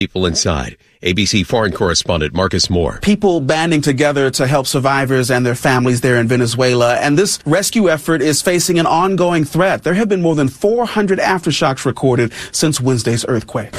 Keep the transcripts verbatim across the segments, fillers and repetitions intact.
people inside. A B C foreign correspondent Marcus Moore. People banding together to help survivors and their families there in Venezuela. And this rescue effort is facing an ongoing threat. There have been more than four hundred aftershocks recorded since Wednesday's earthquake.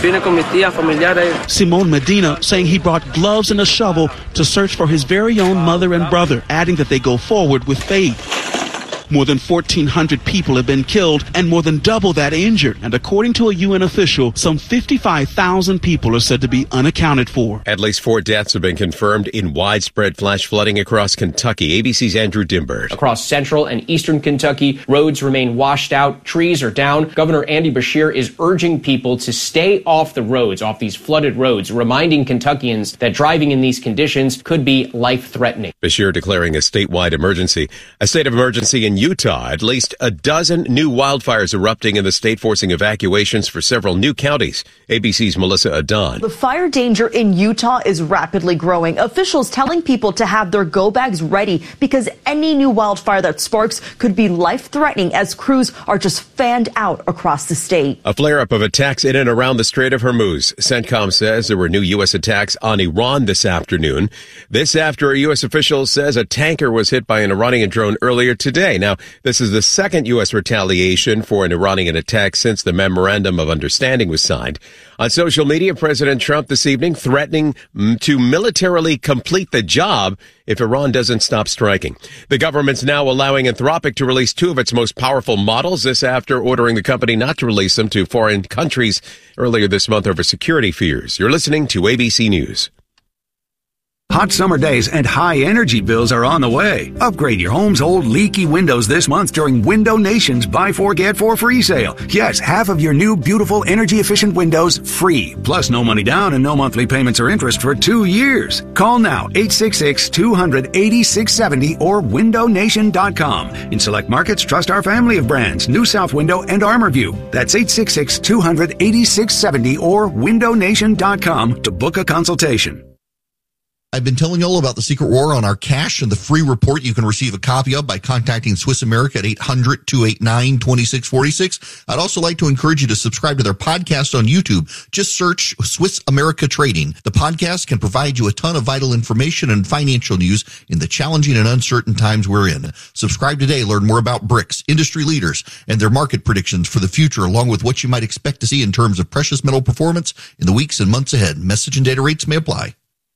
Simon Medina saying he brought gloves and a shovel to search for his very own mother and brother, adding that they go forward with faith. More than fourteen hundred people have been killed and more than double that injured. And according to a U N official, some fifty-five thousand people are said to be unaccounted for. At least four deaths have been confirmed in widespread flash flooding across Kentucky. A B C's Andrew Dimbert. Across central and eastern Kentucky, roads remain washed out, trees are down. Governor Andy Beshear is urging people to stay off the roads, off these flooded roads, reminding Kentuckians that driving in these conditions could be life-threatening. Beshear declaring a statewide emergency. A state of emergency in Utah. At least a dozen new wildfires erupting in the state, forcing evacuations for several new counties. A B C's Melissa Adon. The fire danger in Utah is rapidly growing. Officials telling people to have their go bags ready because any new wildfire that sparks could be life-threatening as crews are just fanned out across the state. A flare-up of attacks in and around the Strait of Hormuz. CENTCOM says there were new U S attacks on Iran this afternoon. This after a U S official says a tanker was hit by an Iranian drone earlier today. Now, this is the second U S retaliation for an Iranian attack since the Memorandum of Understanding was signed. On social media, President Trump this evening threatening to militarily complete the job if Iran doesn't stop striking. The government's now allowing Anthropic to release two of its most powerful models, this after ordering the company not to release them to foreign countries earlier this month over security fears. You're listening to A B C News. Hot summer days and high energy bills are on the way. Upgrade your home's old leaky windows this month during Window Nation's Buy Four Get Four free sale. Yes, half of your new beautiful energy efficient windows free. Plus no money down and no monthly payments or interest for two years. Call now eight six six, two hundred, eighty-six seventy or window nation dot com. In select markets, trust our family of brands, New South Window and ArmorView. That's eight six six, two hundred, eighty-six seventy or window nation dot com to book a consultation. I've been telling you all about the Secret War on our cash and the free report you can receive a copy of by contacting Swiss America at eight hundred, two eight nine, two six four six. I'd also like to encourage you to subscribe to their podcast on YouTube. Just search Swiss America Trading. The podcast can provide you a ton of vital information and financial news in the challenging and uncertain times we're in. Subscribe today. Learn more about BRICS, industry leaders, and their market predictions for the future, along with what you might expect to see in terms of precious metal performance in the weeks and months ahead. Message and data rates may apply.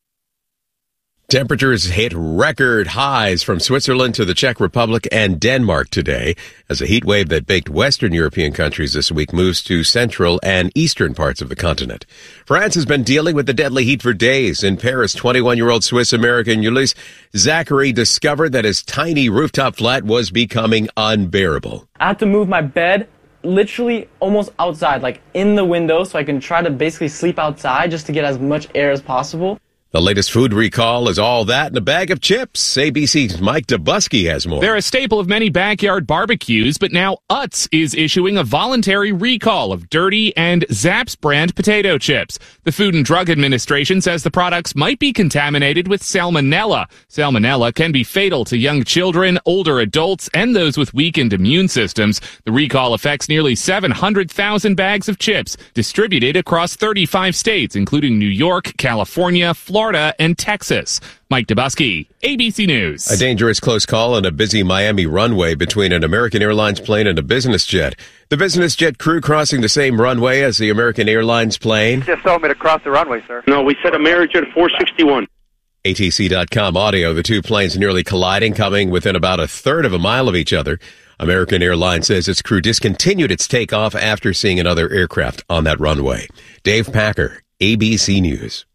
Temperatures hit record highs from Switzerland to the Czech Republic and Denmark today as a heat wave that baked Western European countries this week moves to central and eastern parts of the continent. France has been dealing with the deadly heat for days. In Paris, twenty-one-year-old Swiss-American Ulysse Zachary discovered that his tiny rooftop flat was becoming unbearable. I had to move my bed literally almost outside, like in the window, so I can try to basically sleep outside just to get as much air as possible. The latest food recall is all that in a bag of chips. A B C's Mike Dubusky has more. They're a staple of many backyard barbecues, but now Utz is issuing a voluntary recall of Dirty and Zapp's brand potato chips. The Food and Drug Administration says the products might be contaminated with salmonella. Salmonella can be fatal to young children, older adults, and those with weakened immune systems. The recall affects nearly seven hundred thousand bags of chips distributed across thirty-five states, including New York, California, Florida, and Texas. Mike Dubusky, A B C News. A dangerous close call on a busy Miami runway between an American Airlines plane and a business jet. The business jet crew crossing the same runway as the American Airlines plane. Just told me to cross the runway, sir. No, we said American four sixty-one. A T C dot com audio, the two planes nearly colliding, coming within about a third of a mile of each other. American Airlines says its crew discontinued its takeoff after seeing another aircraft on that runway. Dave Packer, A B C News.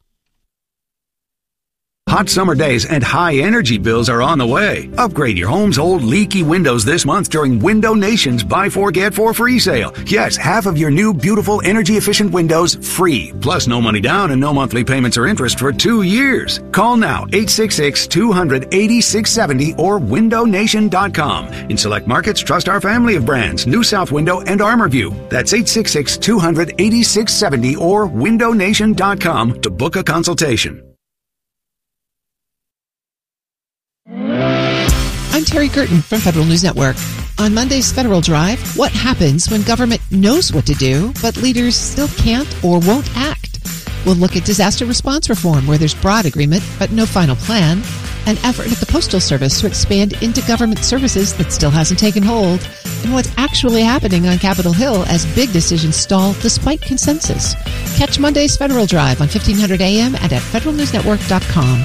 Hot summer days and high energy bills are on the way. Upgrade your home's old leaky windows this month during Window Nation's Buy Four Get Four free sale. Yes, half of your new beautiful energy efficient windows free. Plus no money down and no monthly payments or interest for two years. Call now eight six six, two hundred, eighty-six seventy or window nation dot com. In select markets, trust our family of brands, New South Window and ArmorView. That's eight six six, two hundred, eighty-six seventy or window nation dot com to book a consultation. I'm Terry Curtin from Federal News Network. On Monday's Federal Drive, what happens when government knows what to do, but leaders still can't or won't act? We'll look at disaster response reform, where there's broad agreement but no final plan, an effort at the Postal Service to expand into government services that still hasn't taken hold, and what's actually happening on Capitol Hill as big decisions stall despite consensus. Catch Monday's Federal Drive on fifteen hundred A M and at federal news network dot com.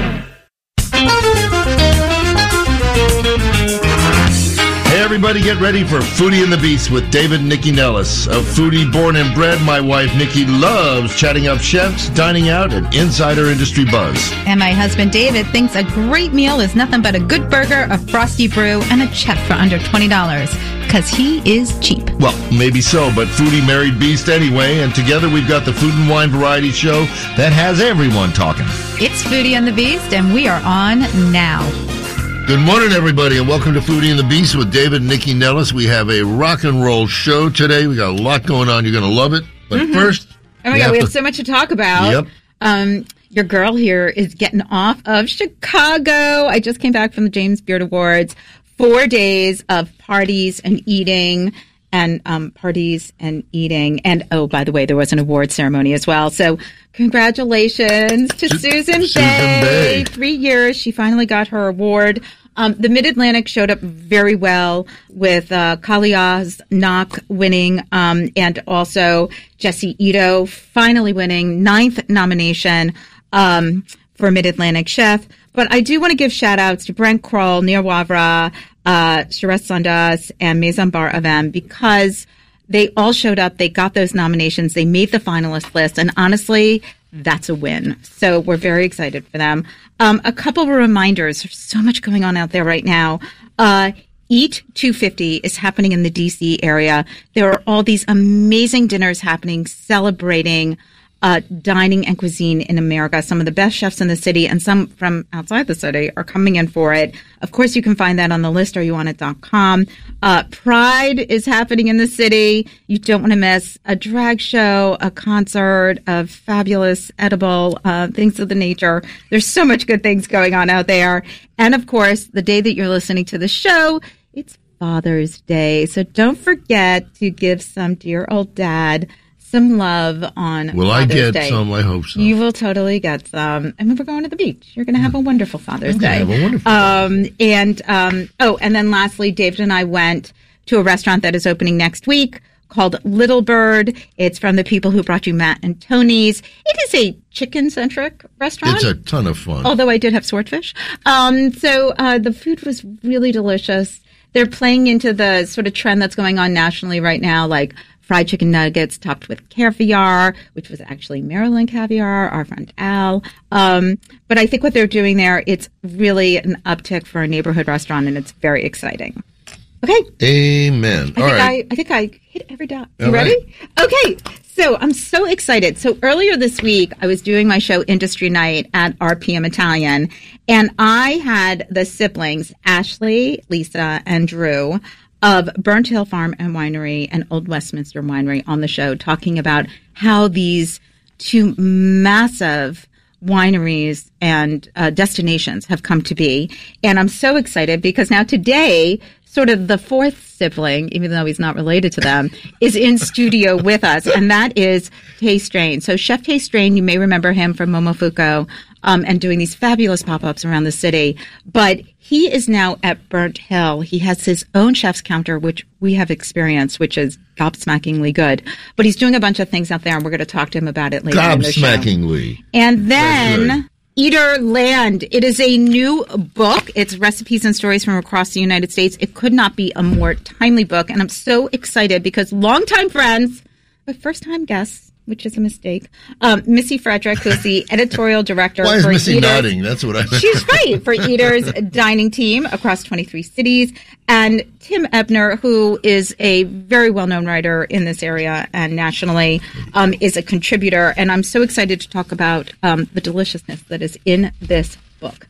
Hey everybody, get ready for Foodie and the Beast with David and Nikki Nellis. A foodie born and bred, my wife Nikki loves chatting up chefs, dining out, and insider industry buzz. And my husband David thinks a great meal is nothing but a good burger, a frosty brew, and a check for under twenty dollars. Because he is cheap. Well, maybe so, but Foodie married Beast anyway, and together we've got the Food and Wine Variety Show that has everyone talking. It's Foodie and the Beast, and we are on now. Good morning, everybody, and welcome to Foodie and the Beast with David and Nikki Nellis. We have a rock and roll show today. We got a lot going on. You're going to love it. But mm-hmm. first... Oh, my God, we have so much to talk about. Yep. Um, your girl here is getting off of Chicago. I just came back from the James Beard Awards. Four days of parties and eating and um, parties and eating. And, oh, by the way, there was an award ceremony as well. So congratulations to Su- Susan, Susan Bay. Bay. Three years. She finally got her award. Um, the Mid-Atlantic showed up very well with uh, Kaliaz Knock winning um, and also Jesse Ito finally winning ninth nomination um, for Mid-Atlantic Chef. But I do want to give shout-outs to Brent Kroll, Nir Wavra, uh, Shiraz Sandas, and Maison Bar Avem because they all showed up. They got those nominations. They made the finalist list. And honestly, that's a win. So we're very excited for them. Um, a couple of reminders. There's so much going on out there right now. Uh, Eat two fifty is happening in the D C area. There are all these amazing dinners happening celebrating Uh, dining and cuisine in America. Some of the best chefs in the city and some from outside the city are coming in for it. Of course, you can find that on the list or you want it dot com. Uh, Pride is happening in the city. You don't want to miss a drag show, a concert, of fabulous edible uh, things of the nature. There's so much good things going on out there. And of course, the day that you're listening to the show, it's Father's Day. So don't forget to give some dear old dad some love on Will Father's I get Day. some? I hope so. You will totally get some. I mean, we're going to the beach. You're going to have a wonderful Father's Day. Have a wonderful um, and, um, oh, and then lastly, David and I went to a restaurant that is opening next week called Little Bird. It's from the people who brought you Matt and Tony's. It is a chicken-centric restaurant. It's a ton of fun. Although I did have swordfish. Um, so uh, the food was really delicious. They're playing into the sort of trend that's going on nationally right now, like fried chicken nuggets topped with caviar, which was actually Maryland caviar, our friend Al. Um, but I think what they're doing there, it's really an uptick for a neighborhood restaurant, and it's very exciting. Okay. Amen. I All think right. I, I think I hit every dot. You All ready? right. Okay. So I'm so excited. So earlier this week, I was doing my show Industry Night at R P M Italian, and I had the siblings, Ashley, Lisa, and Drew, of Burnt Hill Farm and Winery and Old Westminster Winery on the show, talking about how these two massive wineries and uh, destinations have come to be. And I'm so excited because now today, sort of the fourth sibling, even though he's not related to them, is in studio with us, and that is Tay Strain. So Chef Tay Strain, you may remember him from Momofuku um, and doing these fabulous pop-ups around the city. But he is now at Burnt Hill. He has his own chef's counter, which we have experienced, which is gobsmackingly good. But he's doing a bunch of things out there, and we're going to talk to him about it later in the show. Gobsmackingly. And then Eater Land. It is a new book. It's recipes and stories from across the United States. It could not be a more timely book, and I'm so excited because longtime friends, but first-time guests, which is a mistake, um, Missy Frederick, who's the editorial director Why is for Missy Eaters. nodding? That's what I meant. She's right, for Eaters Dining Team across twenty-three cities, and Tim Ebner, who is a very well-known writer in this area and nationally, um, is a contributor. And I'm so excited to talk about um, the deliciousness that is in this book.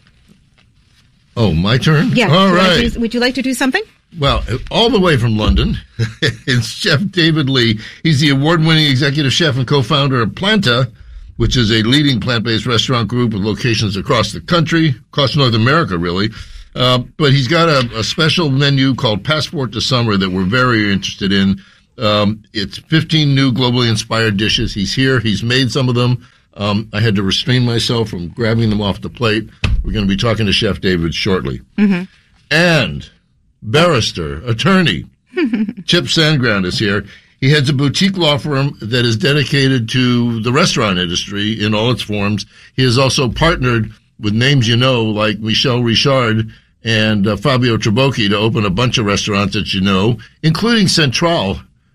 Oh, my turn? Yeah. All would, right. you like to, would you like to do something? Well, all the way from London, it's Chef David Lee. He's the award-winning executive chef and co-founder of Planta, which is a leading plant-based restaurant group with locations across the country, across North America, really. Uh, but he's got a, a special menu called Passport to Summer that we're very interested in. Um, it's fifteen new globally inspired dishes. He's here. He's made some of them. Um, I had to restrain myself from grabbing them off the plate. We're going to be talking to Chef David shortly. Mm-hmm. And barrister, attorney, Chip Sandground is here. He heads a boutique law firm that is dedicated to the restaurant industry in all its forms. He has also partnered with names you know, like Michel Richard and uh, Fabio Trabocchi, to open a bunch of restaurants that you know, including Central,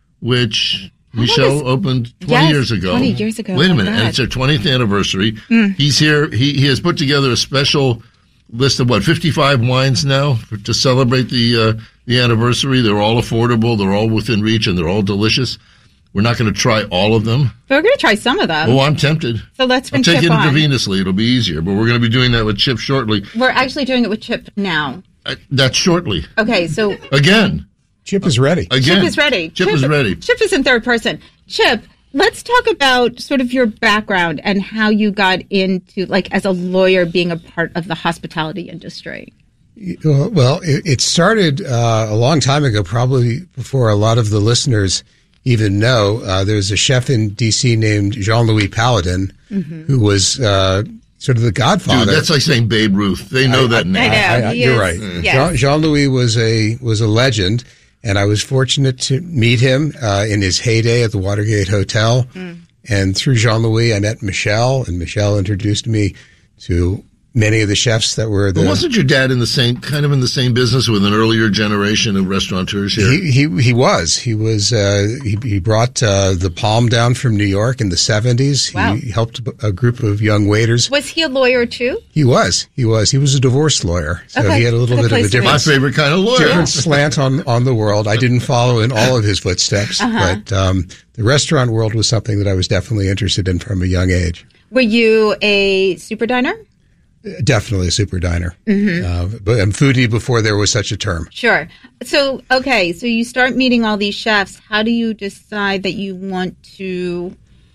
which Michel opened twenty yes, year ago. twenty years ago. Wait a Oh, minute. God. And it's their twentieth anniversary. Mm. He's here. He, he has put together a special list of, what, fifty-five wines now for, to celebrate the uh, the anniversary. They're all affordable. They're all within reach, and they're all delicious. We're not going to try all of them. But we're going to try some of them. Oh, I'm tempted. So let's bring I'll take Chip it on. intravenously. It'll be easier. But we're going to be doing that with Chip shortly. We're actually doing it with Chip now. Uh, that's shortly. Okay, so Again. Chip is ready. Again. Chip is ready. Chip is ready. Chip is in third person. Chip, let's talk about sort of your background and how you got into, like, as a lawyer, being a part of the hospitality industry. Well, it, it started uh, a long time ago, probably before a lot of the listeners even know. Uh, there's a chef in D C named Jean-Louis Paladin, Mm-hmm. who was uh, sort of the godfather. Dude, that's like saying Babe Ruth. They know I, that name. I know. I, I, you're right. Yes. Jean, Jean-Louis was a was a legend, and I was fortunate to meet him uh, in his heyday at the Watergate Hotel. Mm. And through Jean-Louis, I met Michel, and Michel introduced me to many of the chefs that were the. But wasn't your dad in the same kind of in the same business with an earlier generation of restaurateurs here? He he, he was. He was. Uh, he, he brought uh, the Palm down from New York in the seventies. Wow. He helped a group of young waiters. Was he a lawyer, too? He was. He was. He was a divorce lawyer. So Okay. he had a little Good bit of place a to be. different, My favorite kind of lawyer. different slant on, on the world. I didn't follow in all of his footsteps, Uh-huh. but um, the restaurant world was something that I was definitely interested in from a young age. Were you a super diner? Definitely a super diner. Mhm. Uh, but I'm foodie before there was such a term. Sure. So, okay, so you start meeting all these chefs. How do you decide that you want to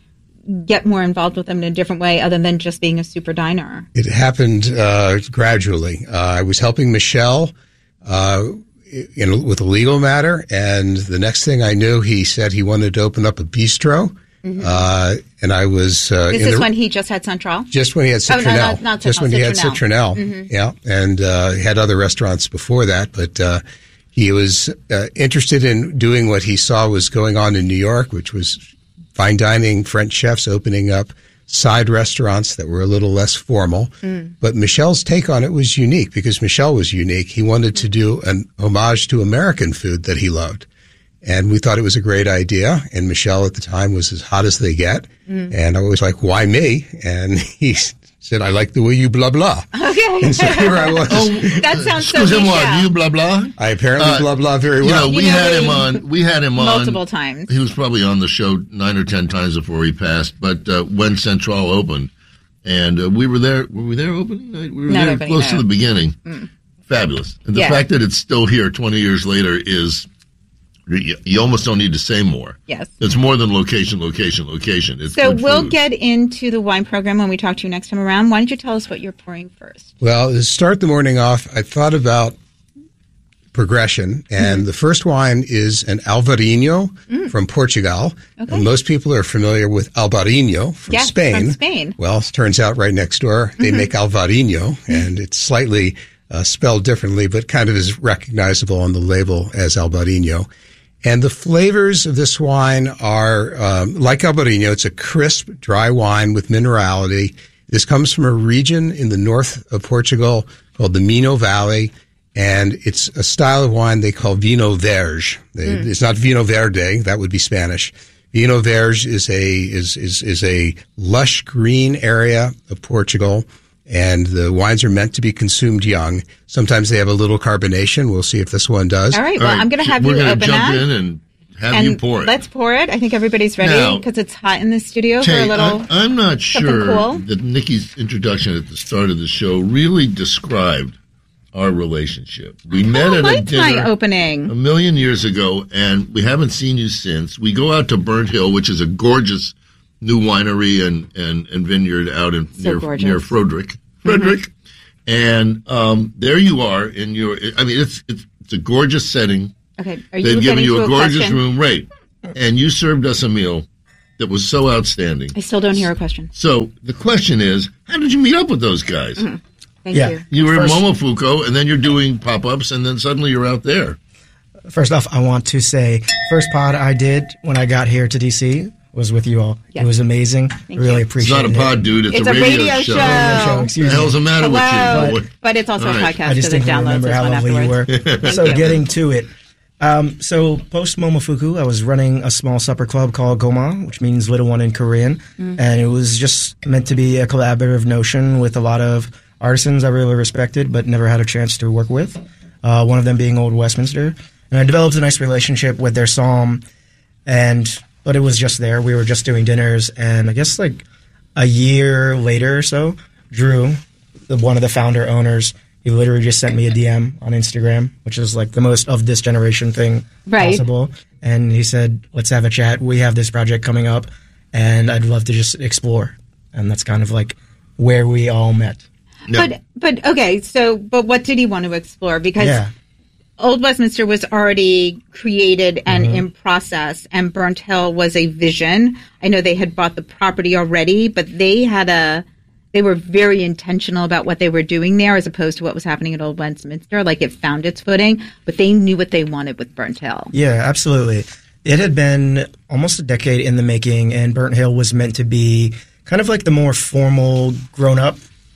get more involved with them in a different way other than just being a super diner? It happened uh, gradually. Uh, I was helping Michel uh, in, with a legal matter, and the next thing I knew, he said he wanted to open up a bistro. Mhm. Uh, and I was uh, Is in this the, when he just had Central? just when he had Oh, no, Citronelle. not- not just Citronelle, when he had Citronelle. Citronelle. Mhm. Yeah, and uh, he had other restaurants before that, but uh, he was uh, interested in doing what he saw was going on in New York, which was fine dining French chefs opening up side restaurants that were a little less formal. Mm. But Michel's take on it was unique because Michel was unique. He wanted to do an homage to American food that he loved. And we thought it was a great idea. And Michel at the time was as hot as they get. Mm. And I was like, why me? And he said, I like the way you blah, blah. Okay. And so here I was. That sounds so Excusez-moi, Michel. do you blah blah? I apparently Uh, blah, blah very You well. know, we You know, had him we- on. We had him on Multiple times. He was probably on the show nine or ten times before he passed. But uh, when Central opened, and uh, we were there. Were we there opening night? We were Not there opening close night. to the beginning. Mm. Fabulous. And the Yeah. fact that it's still here twenty years later is. You, you almost don't need to say more. Yes. It's more than location, location, location. It's So good we'll food. get into the wine program when we talk to you next time around. Why don't you tell us what you're pouring first? Well, to start the morning off, I thought about progression, and Mhm. the first wine is an Alvarinho Mm. from Portugal. Okay. And most people are familiar with Albarino from Yes, Spain. from Spain. Well, it turns out right next door they Mhm. make Alvarinho, and it's slightly uh, spelled differently, but kind of is recognizable on the label as Albarino. And the flavors of this wine are um, like Albarino. It's a crisp, dry wine with minerality. This comes from a region in the north of Portugal called the Minho Valley, and it's a style of wine they call Vinho Verde. Mm. It's not Vinho Verde; that would be Spanish. Vinho Verde is a is is is a lush green area of Portugal, and the wines are meant to be consumed young. Sometimes they have a little carbonation. We'll see if this one does. All right. Well, I'm going to have We're you gonna open jump that. in and have and you pour it. Let's pour it. I think everybody's ready Now- because it's hot in the studio for Tay, a little. I, I'm not something sure cool. that Nikki's introduction at the start of the show really described our relationship. We met Oh, at a liked my dinner opening. a million years ago, and we haven't seen you since. We go out to Burnt Hill, which is a gorgeous new winery and, and, and vineyard out in So near, gorgeous. near Frederick. Frederick. And um, there you are in your, I mean, it's, it's, it's a gorgeous setting. Okay. Are you They've given getting you to a gorgeous question? room, right? and you served us a meal that was so outstanding. I still don't hear a question. So the question is, how did you meet up with those guys? Mm-hmm. Thank Yeah. you. You were First- in Momofuku, and then you're doing pop-ups, and then suddenly you're out there. First off, I want to say, first pod I did when I got here to D C was with you all. Yes. It was amazing. Thank really you. It's not appreciate a it. pod, dude. It's, It's a a radio, radio show. show. Radio show, What excuse the hell's me. the matter Hello. with you? But it's also All a right. podcast, I so the distinctly downloads remember this how one lovely you were. afterwards. So you. getting to it. Um, so post Momofuku, I was running a small supper club called Goma, which means little one in Korean. Mm. And it was just meant to be a collaborative notion with a lot of artisans I really respected but never had a chance to work with. Uh, one of them being Old Westminster. And I developed a nice relationship with their psalm. And but it was just there. We were just doing dinners. And I guess like a year later or so, Drew, the, one of the founder owners, he literally just sent me a D M on Instagram, which is like the most of this generation thing Right. possible. And he said, let's have a chat. We have this project coming up, and I'd love to just explore. And that's kind of like where we all met. But but okay, so but what did he want to explore? Because Yeah. Old Westminster was already created and Mm-hmm. in process, and Burnt Hill was a vision. I know they had bought the property already, but they had a they were very intentional about what they were doing there, as opposed to what was happening at Old Westminster. Like it found its footing, but they knew what they wanted with Burnt Hill. Yeah, absolutely. It had been almost a decade in the making, and Burnt Hill was meant to be kind of like the more formal, grown-up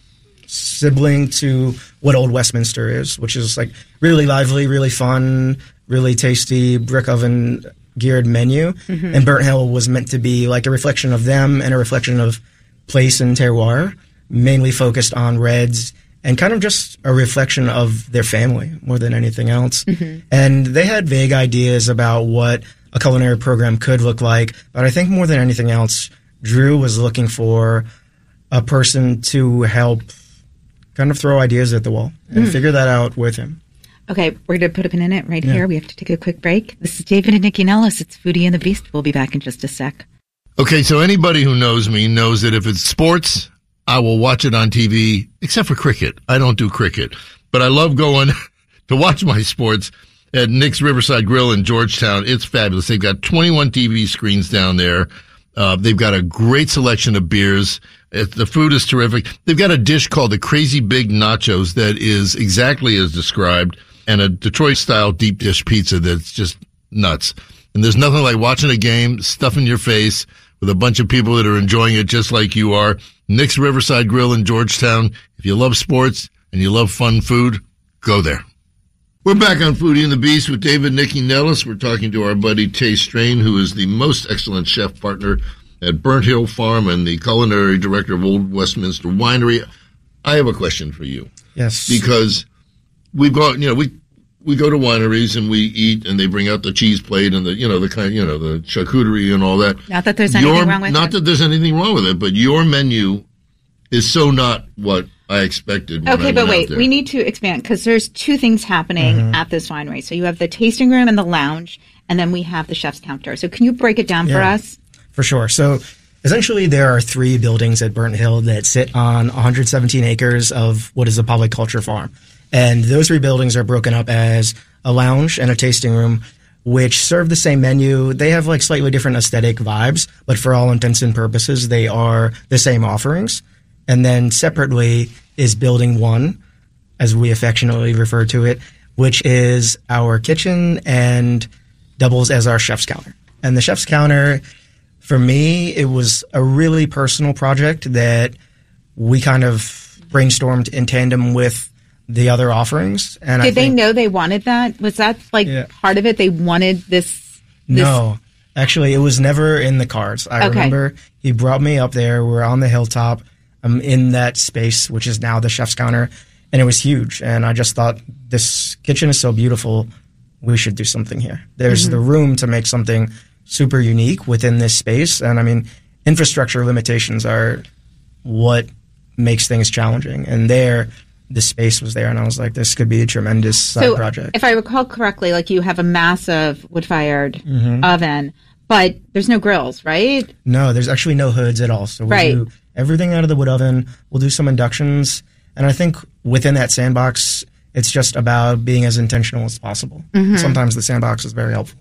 sibling to what Old Westminster is, which is like really lively, really fun, really tasty brick oven geared menu. Mhm. And Burnt Hill was meant to be like a reflection of them and a reflection of place and terroir, mainly focused on reds and kind of just a reflection of their family more than anything else. Mhm. And they had vague ideas about what a culinary program could look like, but I think more than anything else, Drew was looking for a person to help kind of throw ideas at the wall and Mm. figure that out with him. Okay, we're going to put a pin in it right Yeah. here. We have to take a quick break. This is David and Nikki Nellis. It's Foodie and the Beast. We'll be back in just a sec. Okay, so anybody who knows me knows that if it's sports, I will watch it on T V, except for cricket. I don't do cricket, but I love going to watch my sports at Nick's Riverside Grill in Georgetown. It's fabulous. They've got twenty-one T V screens down there. Uh, they've got a great selection of beers. It, the food is terrific. They've got a dish called the Crazy Big Nachos that is exactly as described, and a Detroit-style deep dish pizza that's just nuts. And there's nothing like watching a game, stuff in your face, with a bunch of people that are enjoying it just like you are. Nick's Riverside Grill in Georgetown. If you love sports and you love fun food, go there. We're back on Foodie and the Beast with David and Nikki Nellis. We're talking to our buddy Tay Strain, who is the most excellent chef partner at Burnt Hill Farm and the culinary director of Old Westminster Winery. I have a question for you. Yes. Because we've got, you know, we we go to wineries and we eat and they bring out the cheese plate and the, you know, the kind, you know, the charcuterie and all that. Not that there's anything Your- wrong with Not it. that there's anything wrong with it, but your menu is so not what I expected. When Okay, I but went out wait, there. we need to expand because there's two things happening Mm-hmm. at this winery. So you have the tasting room and the lounge, and then we have the chef's counter. So can you break it down for Yeah. us? For sure. So essentially, there are three buildings at Burnt Hill that sit on one hundred seventeen acres of what is a polyculture farm. And those three buildings are broken up as a lounge and a tasting room, which serve the same menu. They have like slightly different aesthetic vibes, but for all intents and purposes, they are the same offerings. And then separately is building one, as we affectionately refer to it, which is our kitchen and doubles as our chef's counter. And the chef's counter, for me, it was a really personal project that we kind of brainstormed in tandem with the other offerings. And Did I they think, know they wanted that? Was that like Yeah. part of it? They wanted this. this No, actually, it was never in the cards. I Okay. remember he brought me up there. We're on the hilltop. I'm in that space, which is now the chef's counter, and it was huge. And I just thought, this kitchen is so beautiful. We should do something here. There's Mhm. the room to make something super unique within this space. And I mean, infrastructure limitations are what makes things challenging. And there, the space was there, and I was like, this could be a tremendous side So project. if I recall correctly, like you have a massive wood-fired Mhm. oven, but there's no grills, right? No, there's actually no hoods at all. So we Right. do everything out of the wood oven. We'll do some inductions. And I think within that sandbox, it's just about being as intentional as possible. Mhm. Sometimes the sandbox is very helpful.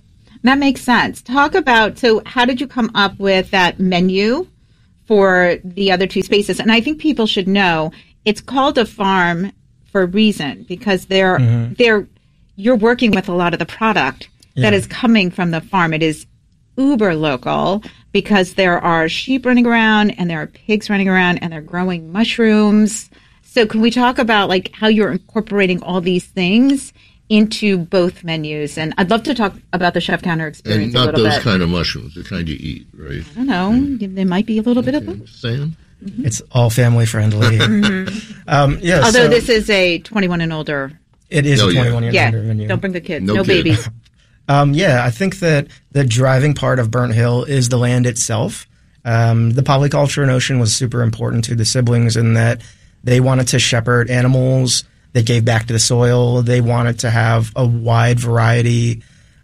That makes sense. Talk about, so how did you come up with that menu for the other two spaces? And I think people should know it's called a farm for a reason, because they're, mm-hmm. they're, you're working with a lot of the product yeah. that is coming from the farm. It is uber local because there are sheep running around and there are pigs running around and they're growing mushrooms. So can we talk about like how you're incorporating all these things into both menus? And I'd love to talk about the chef counter experience and a little bit. not those kind of mushrooms, the kind you eat, right? I don't know. And, there might be a little okay. bit of both. Sam? Mm-hmm. It's all family friendly. mm-hmm. um, yeah, Although so this is a twenty-one and older. It is oh, a twenty-one yeah. year yeah. older menu. Don't bring the kids. No, no kid. babies. um, yeah, I think that the driving part of Burnt Hill is the land itself. Um, the polyculture notion was super important to the siblings in that they wanted to shepherd animals that gave back to the soil. They wanted to have a wide variety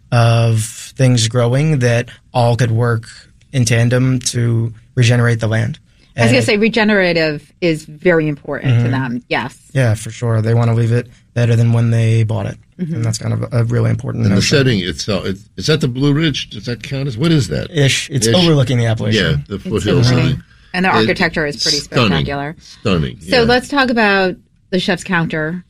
of things growing that all could work in tandem to regenerate the land. I was going to say regenerative is very important mm-hmm. to them. Yes. Yeah, for sure. They want to leave it better than when they bought it. Mm-hmm. And that's kind of a, a really important and notion. the setting itself, it, is that the Blue Ridge? Does that count as, what is that? Ish. It's Ish. overlooking the Appalachian. Yeah, the foothills. Mm-hmm. And the architecture it, is pretty stunning, spectacular. Stunning. So yeah. let's talk about the chef's counter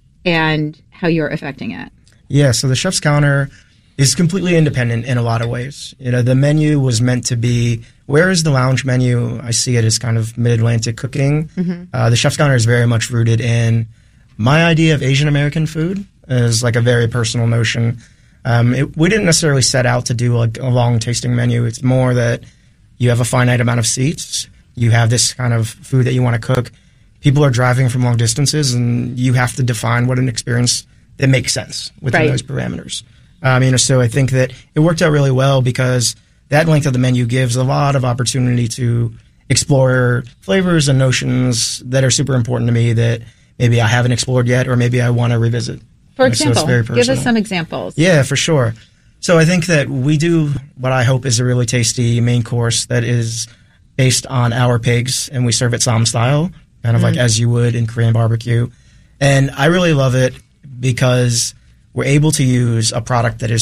and how you're affecting it. Yeah, so the chef's counter is completely independent in a lot of ways. You know, the menu was meant to be, whereas the lounge menu, I see it as kind of mid-Atlantic cooking. Mm-hmm. Uh, the chef's counter is very much rooted in my idea of Asian American food as like a very personal notion. Um, it, we didn't necessarily set out to do like a long tasting menu. It's more that you have a finite amount of seats. You have this kind of food that you want to cook. People are driving from long distances, and you have to define what an experience that makes sense within right. those parameters. Um, you know, so I think that it worked out really well because that length of the menu gives a lot of opportunity to explore flavors and notions that are super important to me that maybe I haven't explored yet, or maybe I want to revisit. For You know, example, so it's very give personal. us some examples. Yeah, for sure. So I think that we do what I hope is a really tasty main course that is based on our pigs, and we serve it Som style, kind of mm. like as you would in Korean barbecue. And I really love it because we're able to use a product that is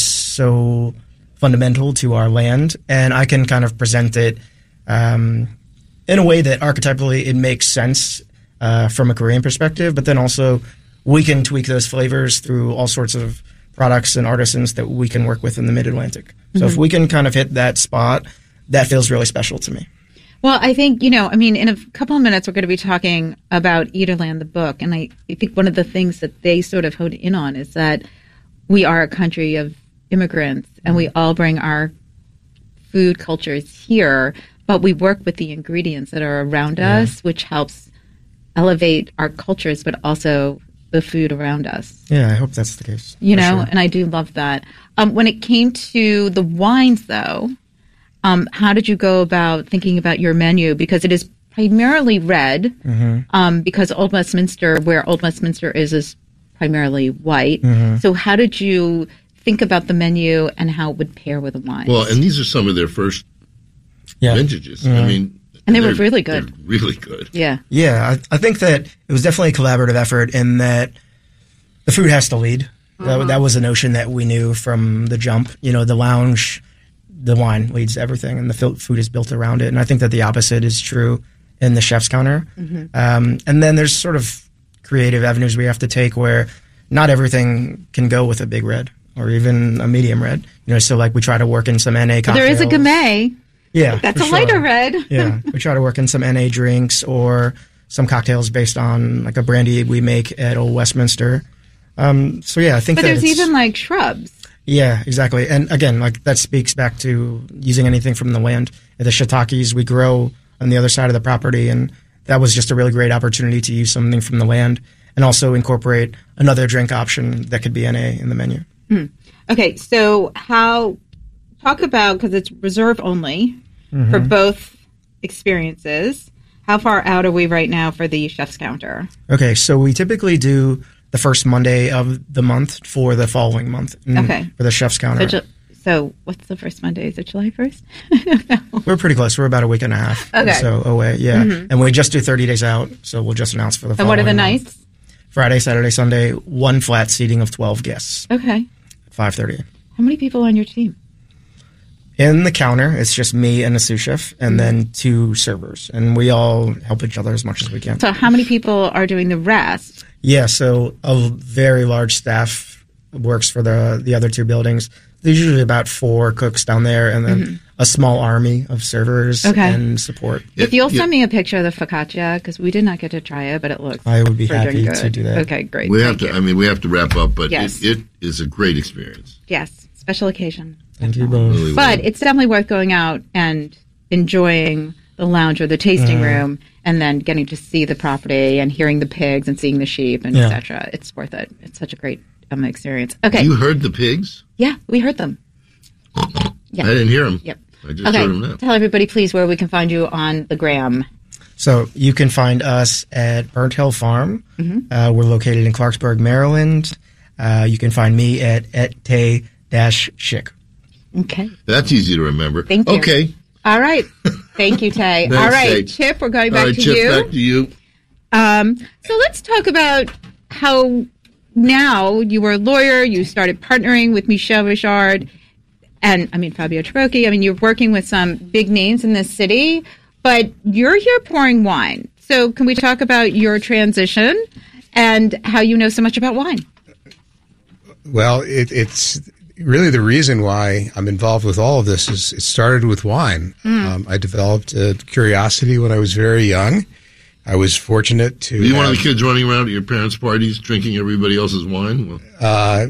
so fundamental to our land, and I can kind of present it um, in a way that archetypally it makes sense uh, from a Korean perspective, but then also we can tweak those flavors through all sorts of products and artisans that we can work with in the Mid-Atlantic. So mm-hmm. if we can kind of hit that spot, that feels really special to me. Well, I think, you know, I mean, in a couple of minutes, we're going to be talking about Eaterland, the book. And I, I think one of the things that they sort of hone in on is that we are a country of immigrants and we all bring our food cultures here, but we work with the ingredients that are around yeah. us, which helps elevate our cultures, but also the food around us. Yeah, I hope that's the case. You know, sure. and I do love that. Um, when it came to the wines, though, um, how did you go about thinking about your menu? Because it is primarily red, mm-hmm. um, because Old Westminster, where Old Westminster is, is primarily white. Mm-hmm. So how did you think about the menu and how it would pair with the wines? Well, and these are some of their first yeah. vintages. Mm-hmm. I mean, and they were really good. Really good. Yeah. Yeah, I, I think that it was definitely a collaborative effort in that the food has to lead. Uh-huh. That, that was a notion that we knew from the jump. You know, the lounge, the wine leads everything, and the food is built around it. And I think that the opposite is true in the chef's counter. Mm-hmm. Um, and then there's sort of creative avenues we have to take where not everything can go with a big red or even a medium red. You know, so like we try to work in some N A cocktails. There is a Gamay. Yeah, that's a sure. lighter red. Yeah, we try to work in some N A drinks or some cocktails based on like a brandy we make at Old Westminster. Um, so yeah, I think but that there's it's, even like shrubs. Yeah, exactly. And again, like that speaks back to using anything from the land. The shiitakes we grow on the other side of the property, and that was just a really great opportunity to use something from the land and also incorporate another drink option that could be N A in the menu. Hmm. Okay, so how talk about, because it's reserve only mm-hmm. for both experiences. How far out are we right now for the chef's counter? Okay, so we typically do the first Monday of the month for the following month. Okay. For the chef's counter. So, so what's the first Monday? Is it July first? We're pretty close. We're about a week and a half. Okay. So away, yeah. Mm-hmm. And we just do thirty days out, so we'll just announce for the and following what are the month. nights? Friday, Saturday, Sunday, one flat seating of twelve guests. Okay. five thirty. How many people on your team? In the counter, it's just me and a sous chef, and then two servers, and we all help each other as much as we can. So how many people are doing the rest? Yeah, so a very large staff works for the the other two buildings. There's usually about four cooks down there, and then mm-hmm. a small army of servers okay. and support. If you'll send me a picture of the focaccia, because we did not get to try it, but it looks I would be happy good. to do that. Okay, great. We Thank have to. you. I mean, we have to wrap up, but yes. it, it is a great experience. Yes, special occasion. Thank you both. Really but well. it's definitely worth going out and enjoying the lounge or the tasting Mm. room, and then getting to see the property and hearing the pigs and seeing the sheep and Yeah. et cetera. It's worth it. It's such a great um, experience. Okay. You heard the pigs? Yeah, we heard them. Yeah. I didn't hear them. Yep. I just okay. heard them now. Tell everybody, please, where we can find you on the gram. So you can find us at Burnt Hill Farm. Mm-hmm. Uh, we're located in Clarksburg, Maryland. Uh, you can find me at ette-schick. Okay. That's easy to remember. Thank you. Okay. All right. Thank you, Tay. Thanks, All right, Tay. Chip, we're going All back right, to Chip, you. back to you. Um, so let's talk about how now you were a lawyer, you started partnering with Michel Richard and, I mean, Fabio Trabocchi. I mean, you're working with some big names in this city, but you're here pouring wine. So can we talk about your transition and how you know so much about wine? Well, it, it's really the reason why I'm involved with all of this is it started with wine. Mm. Um, I developed a curiosity when I was very young. I was fortunate to. Were you have, one of the kids running around at your parents' parties drinking everybody else's wine? Well, uh,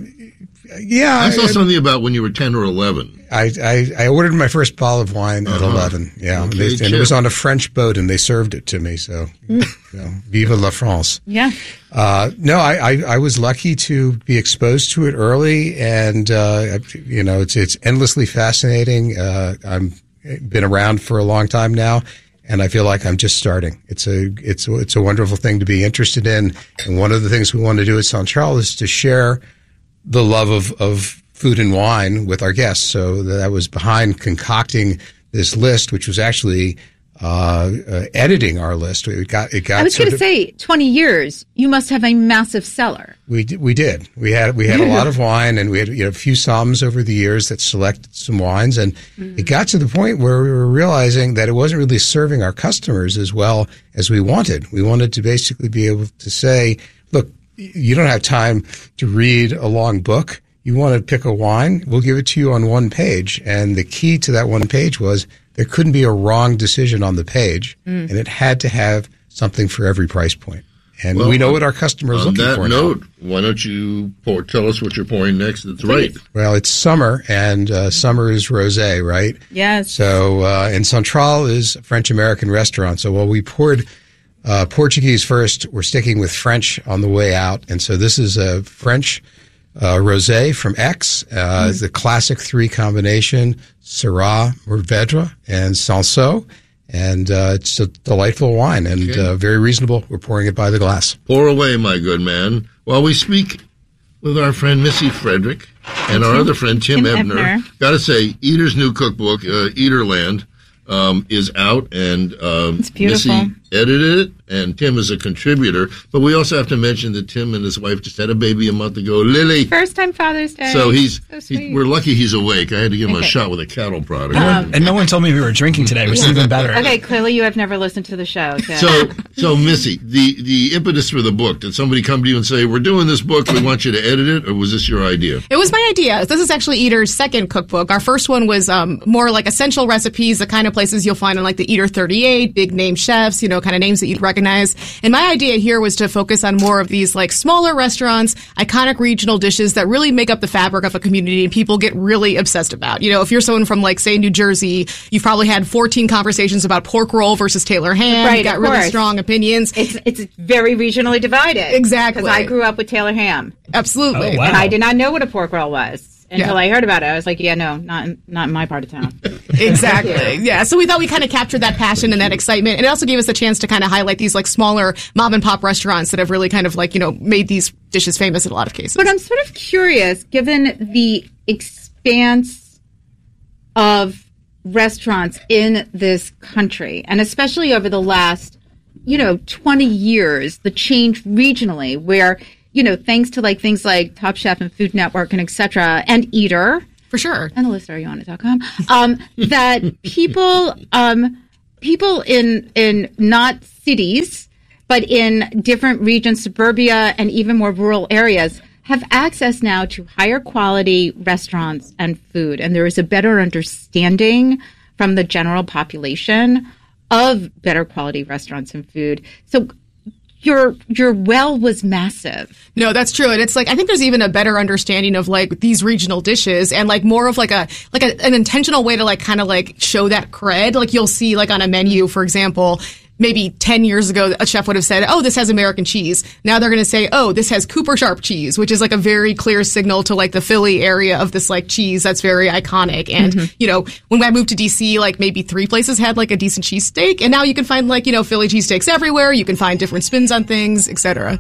yeah. I saw I, something about when you were ten or eleven. I, I, I ordered my first bottle of wine Uh-huh. at eleven. Yeah. Okay, They- and Chip. it was on a French boat and they served it to me. So, you know, vive la France. Yeah. Uh, no, I, I, I was lucky to be exposed to it early, and uh, you know, it's it's endlessly fascinating. Uh, I'm been around for a long time now, and I feel like I'm just starting. It's a it's it's a wonderful thing to be interested in, and one of the things we want to do at Central is to share the love of of food and wine with our guests. So that was behind concocting this list, which was actually uh, uh, editing our list. It got it got. I was sort going to of- say, twenty years, you must have a massive cellar. We did, we did. We had we had a lot of wine, and we had you know, a few somms over the years that selected some wines, and Mm. it got to the point where we were realizing that it wasn't really serving our customers as well as we wanted. We wanted to basically be able to say, look, you don't have time to read a long book. You want to pick a wine, we'll give it to you on one page. And the key to that one page was there couldn't be a wrong decision on the page, Mm. and it had to have something for every price point. And Well, we know on- what our customer is On looking that for now. note, why don't you pour, tell us what you're pouring next? That's right. Well, it's summer, and uh, summer is rosé, right? Yes. So, uh, and Central is a French-American restaurant. So while we poured uh, Portuguese first, we're sticking with French on the way out. And so this is a French uh, rosé from X. Uh, It's the classic three combination, Syrah, Mourvedre, and Sancerre. And uh, it's a delightful wine and Okay. uh, very reasonable. We're pouring it by the glass. Pour away, my good man, while we speak with our friend Missy Frederick and our other friend Tim, Tim Ebner. Ebner. Got to say, Eater's new cookbook, uh, Eaterland, um, is out, and um, It's beautiful. Missy edited it, and Tim is a contributor. But we also have to mention that Tim and his wife just had a baby a month ago, Lily. First time Father's Day. So he's, So he, sweet. we're lucky he's awake. I had to give him a Okay. shot with a cattle product. Um, And no one told me we were drinking today, which is even better. Okay, clearly you have never listened to the show. So, So, so Missy, the, the impetus for the book, did somebody come to you and say, we're doing this book, we want you to edit it, or was this your idea? It was my idea. This is actually Eater's second cookbook. Our first one was um, more like essential recipes, the kind of places you'll find on like the Eater thirty-eight, big name chefs, you know, kind of names that you'd recognize. And my idea here was to focus on more of these like smaller restaurants, iconic regional dishes that really make up the fabric of a community and people get really obsessed about. You know, if you're someone from like, say, New Jersey, you've probably had fourteen conversations about pork roll versus Taylor ham. Right, You've got of really course. strong opinions. It's it's very regionally divided. Exactly. Because I grew up with Taylor ham. Absolutely. Oh, wow. And I did not know what a pork roll was until Yeah. I heard about it. I was like, yeah, no, not in, not in my part of town. Exactly. Yeah. So we thought we kind of captured that passion and that excitement. And it also gave us a chance to kind of highlight these like smaller mom and pop restaurants that have really kind of like, you know, made these dishes famous in a lot of cases. But I'm sort of curious, given the expanse of restaurants in this country, and especially over the last, you know, twenty years, the change regionally where, you know, thanks to like things like Top Chef and Food Network and et cetera, and Eater, For sure. And alyssa are you on it dot com. Um, that people, um, people in, in not cities, but in different regions, suburbia, and even more rural areas, have access now to higher quality restaurants and food. And there is a better understanding from the general population of better quality restaurants and food. So your your well was massive. No, that's true. And it's like, I think there's even a better understanding of like these regional dishes and like more of like a, like a, an intentional way to like kind of like show that cred. Like you'll see like on a menu, for example, maybe ten years ago, a chef would have said, oh, this has American cheese. Now they're going to say, oh, this has Cooper Sharp cheese, which is like a very clear signal to like the Philly area of this like cheese that's very iconic. And, mm-hmm. you know, when I moved to D C, like maybe three places had like a decent cheesesteak. And now you can find like, you know, Philly cheesesteaks everywhere. You can find different spins on things, et cetera.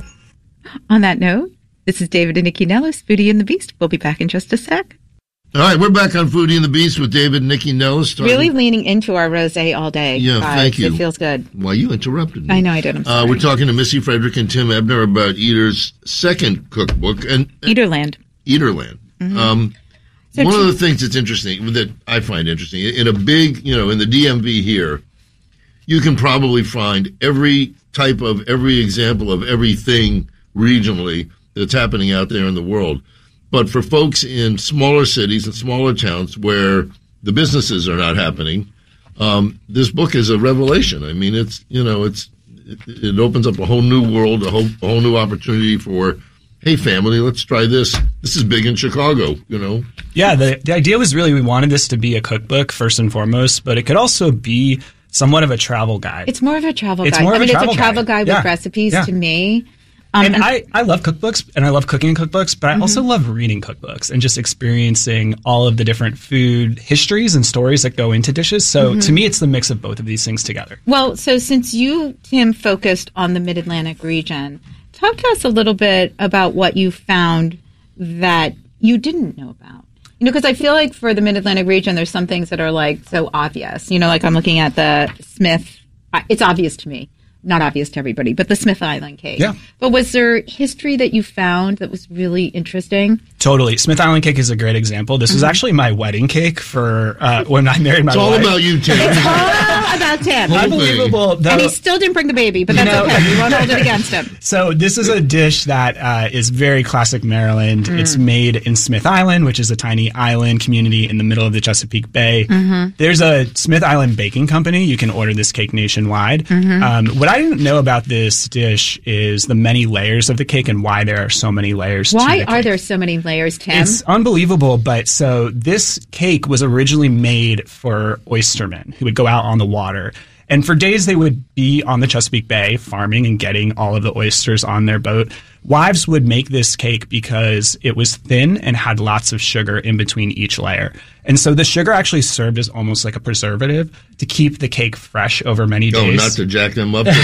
On that note, this is David and Nikki Nellis, Foodie and the Beast. We'll be back in just a sec. All right, we're back on Foodie and the Beast with David and Nikki Nellis. Really leaning into our rosé all day. Yeah, guys. thank you. It feels good. Well, you interrupted me. I know I did. I'm sorry. Uh, we're talking to Missy Frederick and Tim Ebner about Eater's second cookbook. and Eaterland. Eaterland. Mm-hmm. Um, so one t- of the things that's interesting, that I find interesting, in a big, you know, in the D M V here, you can probably find every type of, every example of everything regionally that's happening out there in the world. But for folks in smaller cities and smaller towns where the businesses are not happening, um, this book is a revelation. I mean, it's, you know, it's, it, it opens up a whole new world, a whole, a whole new opportunity for, hey, family, let's try this. This is big in Chicago, you know? Yeah, the, the idea was really we wanted this to be a cookbook first and foremost, but it could also be somewhat of a travel guide. It's more of a travel it's guide. More I of mean, a travel it's a travel guide, guide yeah. with recipes yeah. to me. Um, and, and I, I love cookbooks, and I love cooking in cookbooks, but I mm-hmm. also love reading cookbooks and just experiencing all of the different food histories and stories that go into dishes. So mm-hmm. to me, it's the mix of both of these things together. Well, so since you, Tim, focused on the Mid-Atlantic region, talk to us a little bit about what you found that you didn't know about. You know, because I feel like for the Mid-Atlantic region, there's some things that are like so obvious. You know, like I'm looking at the Smith. It's obvious to me. Not obvious to everybody, but the Smith Island cake. Yeah. But was there history that you found that was really interesting? Totally. Smith Island cake is a great example. This mm-hmm. was actually my wedding cake for uh, when I married my it's wife. It's all about you, Tim. It's all about Tim. Unbelievable. Though, and he still didn't bring the baby, but that's you know, okay. We won't hold it against him. So this is a dish that uh, is very classic Maryland. Mm. It's made in Smith Island, which is a tiny island community in the middle of the Chesapeake Bay. Mm-hmm. There's a Smith Island baking company. You can order this cake nationwide. Mm-hmm. Um, what I didn't know about this dish is the many layers of the cake and why there are so many layers. Why to the are cake. there so many layers, Tim? It's unbelievable, but so this cake was originally made for oystermen who would go out on the water. And for days they would be on the Chesapeake Bay farming and getting all of the oysters on their boat. Wives would make this cake because it was thin and had lots of sugar in between each layer. And so the sugar actually served as almost like a preservative to keep the cake fresh over many days. Oh, not to jack them up.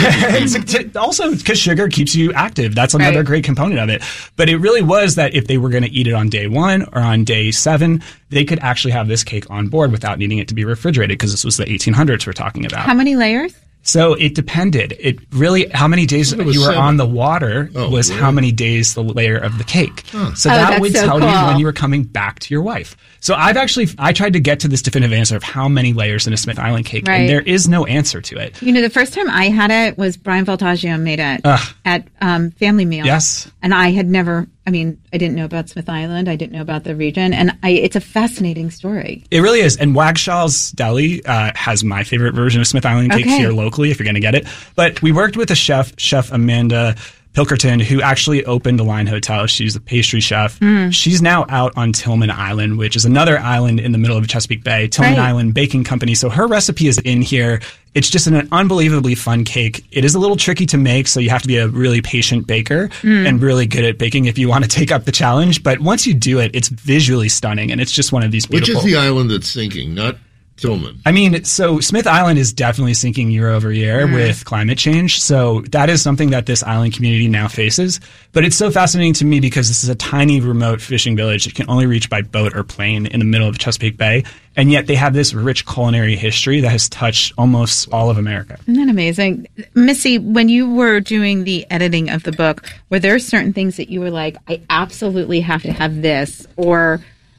Also, because sugar keeps you active. That's another right. great component of it. But it really was that if they were going to eat it on day one or on day seven, they could actually have this cake on board without needing it to be refrigerated, because this was the eighteen hundreds we're talking about. How many layers? So it depended. It really, how many days you were seven. on the water oh, was really? how many days the layer of the cake. Huh. So oh, that would so tell cool. you when you were coming back to your wife. So I've actually, I tried to get to this definitive answer of how many layers in a Smith Island cake, right. and there is no answer to it. You know, the first time I had it was Brian Voltaggio made it Ugh. at um, Family Meal. Yes. And I had never, I mean, I didn't know about Smith Island. I didn't know about the region. And I, it's a fascinating story. It really is. And Wagshaw's Deli uh, has my favorite version of Smith Island cake okay. here locally, if you're going to get it. But we worked with a chef, Chef Amanda Pilkerton, who actually opened the Line Hotel. She's a pastry chef. Mm. She's now out on Tillman Island, which is another island in the middle of the Chesapeake Bay. Tillman right. Island Baking Company. So her recipe is in here. It's just an unbelievably fun cake. It is a little tricky to make, so you have to be a really patient baker mm. and really good at baking if you want to take up the challenge. But once you do it, it's visually stunning, and it's just one of these beautiful... Which is the island that's sinking, not Tillman? I mean, so Smith Island is definitely sinking year over year mm. with climate change. So that is something that this island community now faces. But it's so fascinating to me because this is a tiny remote fishing village that can only reach by boat or plane in the middle of the Chesapeake Bay. And yet they have this rich culinary history that has touched almost all of America. Isn't that amazing? Missy, when you were doing the editing of the book, were there certain things that you were like, I absolutely have to have this? Or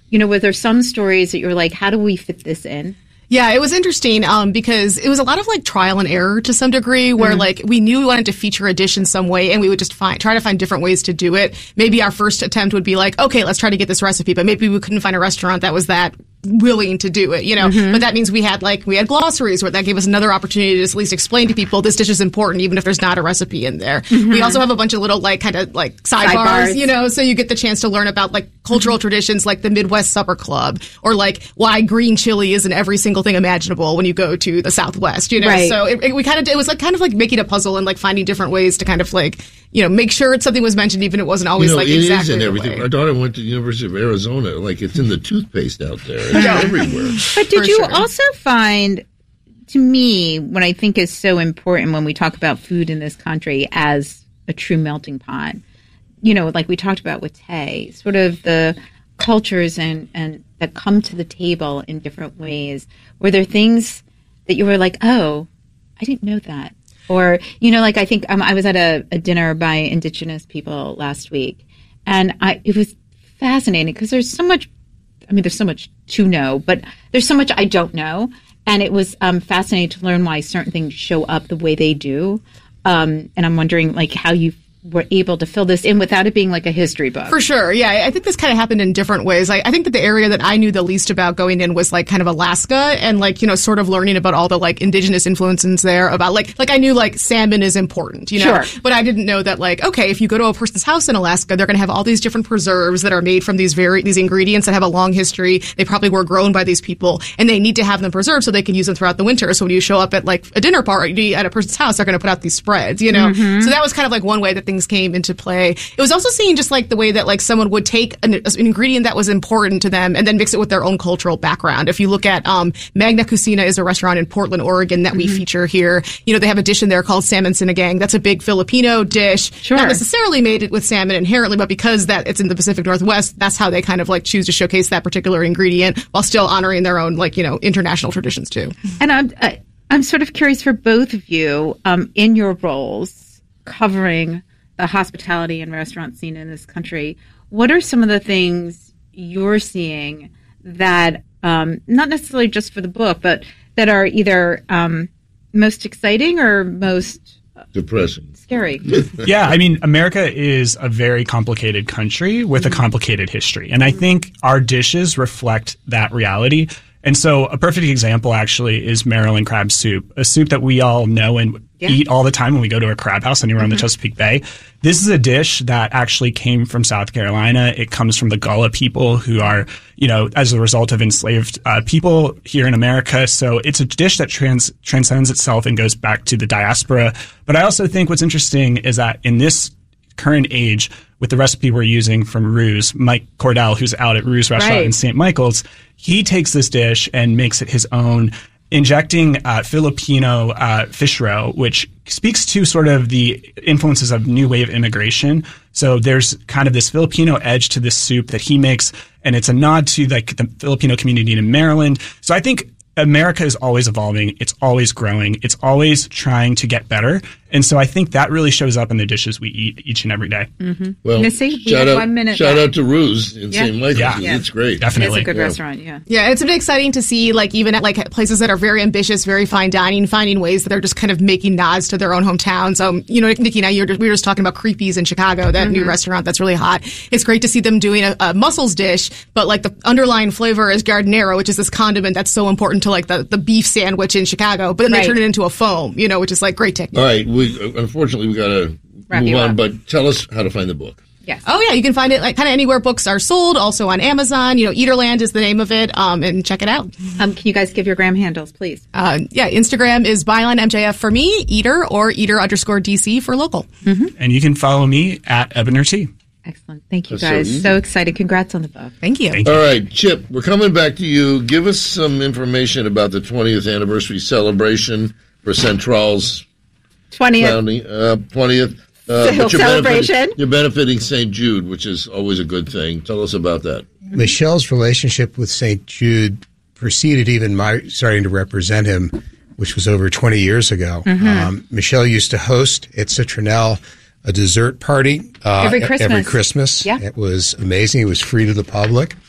you know, were there some stories that you were like, how do we fit this in? Yeah, it was interesting um, because it was a lot of like trial and error to some degree where mm-hmm. like we knew we wanted to feature a dish in some way and we would just find try to find different ways to do it. Maybe our first attempt would be like, okay, let's try to get this recipe, but maybe we couldn't find a restaurant that was that willing to do it, you know. Mm-hmm. But that means we had like we had glossaries where that gave us another opportunity to just at least explain to people this dish is important even if there's not a recipe in there. Mm-hmm. We also have a bunch of little like kind of like sidebars, sidebars, you know, so you get the chance to learn about like cultural mm-hmm. traditions like the Midwest Supper Club or like why green chili isn't every single thing imaginable when you go to the Southwest, you know. Right. So it, it, we kind of it was like kind of like making a puzzle and like finding different ways to kind of like, you know, make sure something was mentioned even if it wasn't always you know, like it exactly is in the everything. way. Our daughter went to the University of Arizona, like it's in the toothpaste out there. It's everywhere. But did For you sure. also find, to me, what I think is so important when we talk about food in this country as a true melting pot, you know, like we talked about with Tay, sort of the cultures and, and that come to the table in different ways. Were there things that you were like, oh, I didn't know that? Or, you know, like I think um, I was at a, a dinner by Indigenous people last week, and I it was fascinating because there's so much, I mean, there's so much to know, but there's so much I don't know. And it was um, fascinating to learn why certain things show up the way they do. Um, and I'm wondering, like, how you were able to fill this in without it being like a history book. For sure. Yeah. I think this kind of happened in different ways. I, I think that the area that I knew the least about going in was like kind of Alaska and like, you know, sort of learning about all the like indigenous influences there about like, like I knew like salmon is important, you know, Sure. but I didn't know that like, okay, if you go to a person's house in Alaska, they're going to have all these different preserves that are made from these very, these ingredients that have a long history. They probably were grown by these people and they need to have them preserved so they can use them throughout the winter. So when you show up at like a dinner party at a person's house, they're going to put out these spreads, you know? Mm-hmm. So that was kind of like one way that things came into play. It was also seeing just like the way that like someone would take an, an ingredient that was important to them and then mix it with their own cultural background. If you look at um, Magna Cucina is a restaurant in Portland, Oregon that we mm-hmm. feature here. You know, they have a dish in there called salmon sinigang. That's a big Filipino dish. Sure. Not necessarily made it with salmon inherently, but because that it's in the Pacific Northwest, that's how they kind of like choose to showcase that particular ingredient while still honoring their own like, you know, international traditions too. And I'm, I, I'm sort of curious for both of you um, in your roles covering the hospitality and restaurant scene in this country. What are some of the things you're seeing that, um, not necessarily just for the book, but that are either um, most exciting or most depressing, scary? Yeah, I mean, America is a very complicated country with a complicated history. And I think our dishes reflect that reality. And so a perfect example actually is Maryland crab soup, a soup that we all know and yeah. eat all the time when we go to a crab house anywhere mm-hmm. on the Chesapeake Bay. This is a dish that actually came from South Carolina. It comes from the Gullah people who are, you know, as a result of enslaved uh, people here in America. So it's a dish that trans- transcends itself and goes back to the diaspora. But I also think what's interesting is that in this current age, with the recipe we're using from Ruse, Mike Cordell, who's out at Ruse Restaurant right. in Saint Michael's, he takes this dish and makes it his own, injecting uh, Filipino uh, fish roe, which speaks to sort of the influences of new wave immigration. So there's kind of this Filipino edge to this soup that he makes, and it's a nod to like the Filipino community in Maryland. So I think America is always evolving. It's always growing. It's always trying to get better. And so I think that really shows up in the dishes we eat each and every day. Mm-hmm. Well, Missy, we shout have out, one minute shout left. out to Ruse in Yeah. Saint Michael's. Yeah. Yeah. It's great. Definitely. It's a good Yeah. restaurant, yeah. Yeah, it's been exciting to see, like, even at, like, places that are very ambitious, very fine dining, finding ways that they're just kind of making nods to their own hometowns. Um, you know, Nikki and I, you were just, we were just talking about Creepy's in Chicago, that mm-hmm. new restaurant that's really hot. It's great to see them doing a, a mussels dish, but, like, the underlying flavor is giardiniera, which is this condiment that's so important to, like, the, the beef sandwich in Chicago. But then Right. they turn it into a foam, you know, which is, like, great technique. All right. We, unfortunately, we got to Wrap move you on, up. but tell us how to find the book. Yes. Oh, yeah, you can find it, like, kind of anywhere books are sold, also on Amazon. You know, Eaterland is the name of it, um, and check it out. Um, can you guys give your gram handles, please? Uh, yeah, Instagram is Byline M J F for me, Eater, or Eater underscore D C for local. Mm-hmm. And you can follow me at Ebner T. Excellent. Thank you, That's so guys. easy. So, excited. Congrats on the book. Thank you. Thank All right, Chip, we're coming back to you. Give us some information about the twentieth anniversary celebration for Central's twentieth. founding, uh, twentieth. Uh, Sale but you're celebration. benefiting, you're benefiting Saint Jude, which is always a good thing. Tell us about that. Michelle's relationship with Saint Jude preceded even my starting to represent him, which was over twenty years ago. Mm-hmm. Um, Michelle used to host at Citronelle a dessert party uh, Every Christmas. Every Christmas. Yeah. It was amazing. It was free to the public.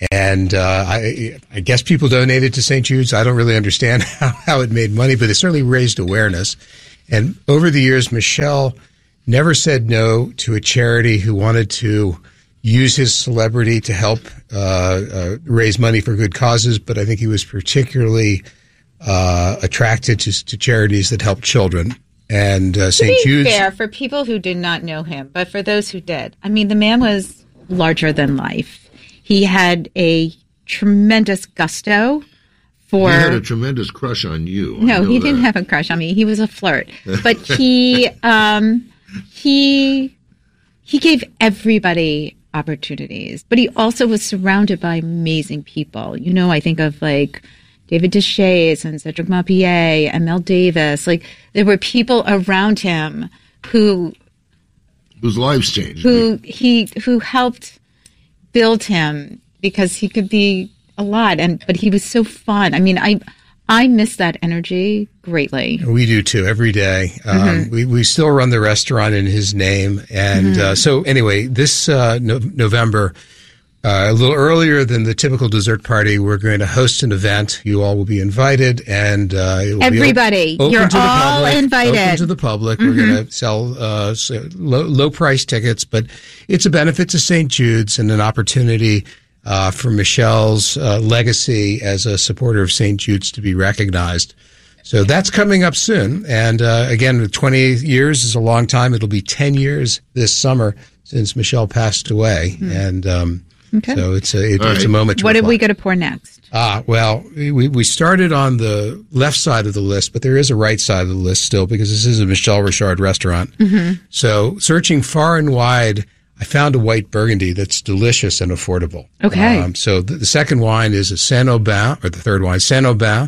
And uh, I, I guess people donated to Saint Jude's. I don't really understand how, how it made money, but it certainly raised awareness. And over the years, Michel never said no to a charity who wanted to use his celebrity to help uh, uh, raise money for good causes, but I think he was particularly uh, attracted to, to charities that help children. And uh, Saint To be Jude's. fair, for people who did not know him, but for those who did, I mean, the man was larger than life. He had a tremendous gusto for. He had a tremendous crush on you. I No, know he that. didn't have a crush on me. He was a flirt, but he um, he he gave everybody opportunities. But he also was surrounded by amazing people. You know, I think of like David Deschaes and Cedric Mappier and Mel Davis. Like there were people around him who whose lives changed. who he who helped build him because he could be a lot, and but he was so fun. I mean, I I miss that energy greatly. We do too, every day. Um, Mhm. we, we still run the restaurant in his name. And Mhm. uh, so anyway, this uh, no- November, uh, a little earlier than the typical dessert party, we're going to host an event. You all will be invited. and uh, it will Everybody, be op- open you're to the all public, invited. Open to the public. Mhm. We're going to sell uh, so low, low price tickets, but it's a benefit to Saint Jude's and an opportunity Uh, for Michel's uh, legacy as a supporter of Saint Jude's to be recognized. So that's coming up soon. And uh, again, twenty years is a long time. It'll be ten years this summer since Michel passed away. Hmm. And um, Okay. so it's a, it, All it's right. a moment to What did we reflect. go to pour next? Ah, well, we, we started on the left side of the list, but there is a right side of the list still because this is a Michel Richard restaurant. Mhm. So searching far and wide, I found a white Burgundy that's delicious and affordable. Okay. Um, so the, the second wine is a Saint Aubin, or the third wine, Saint Aubin,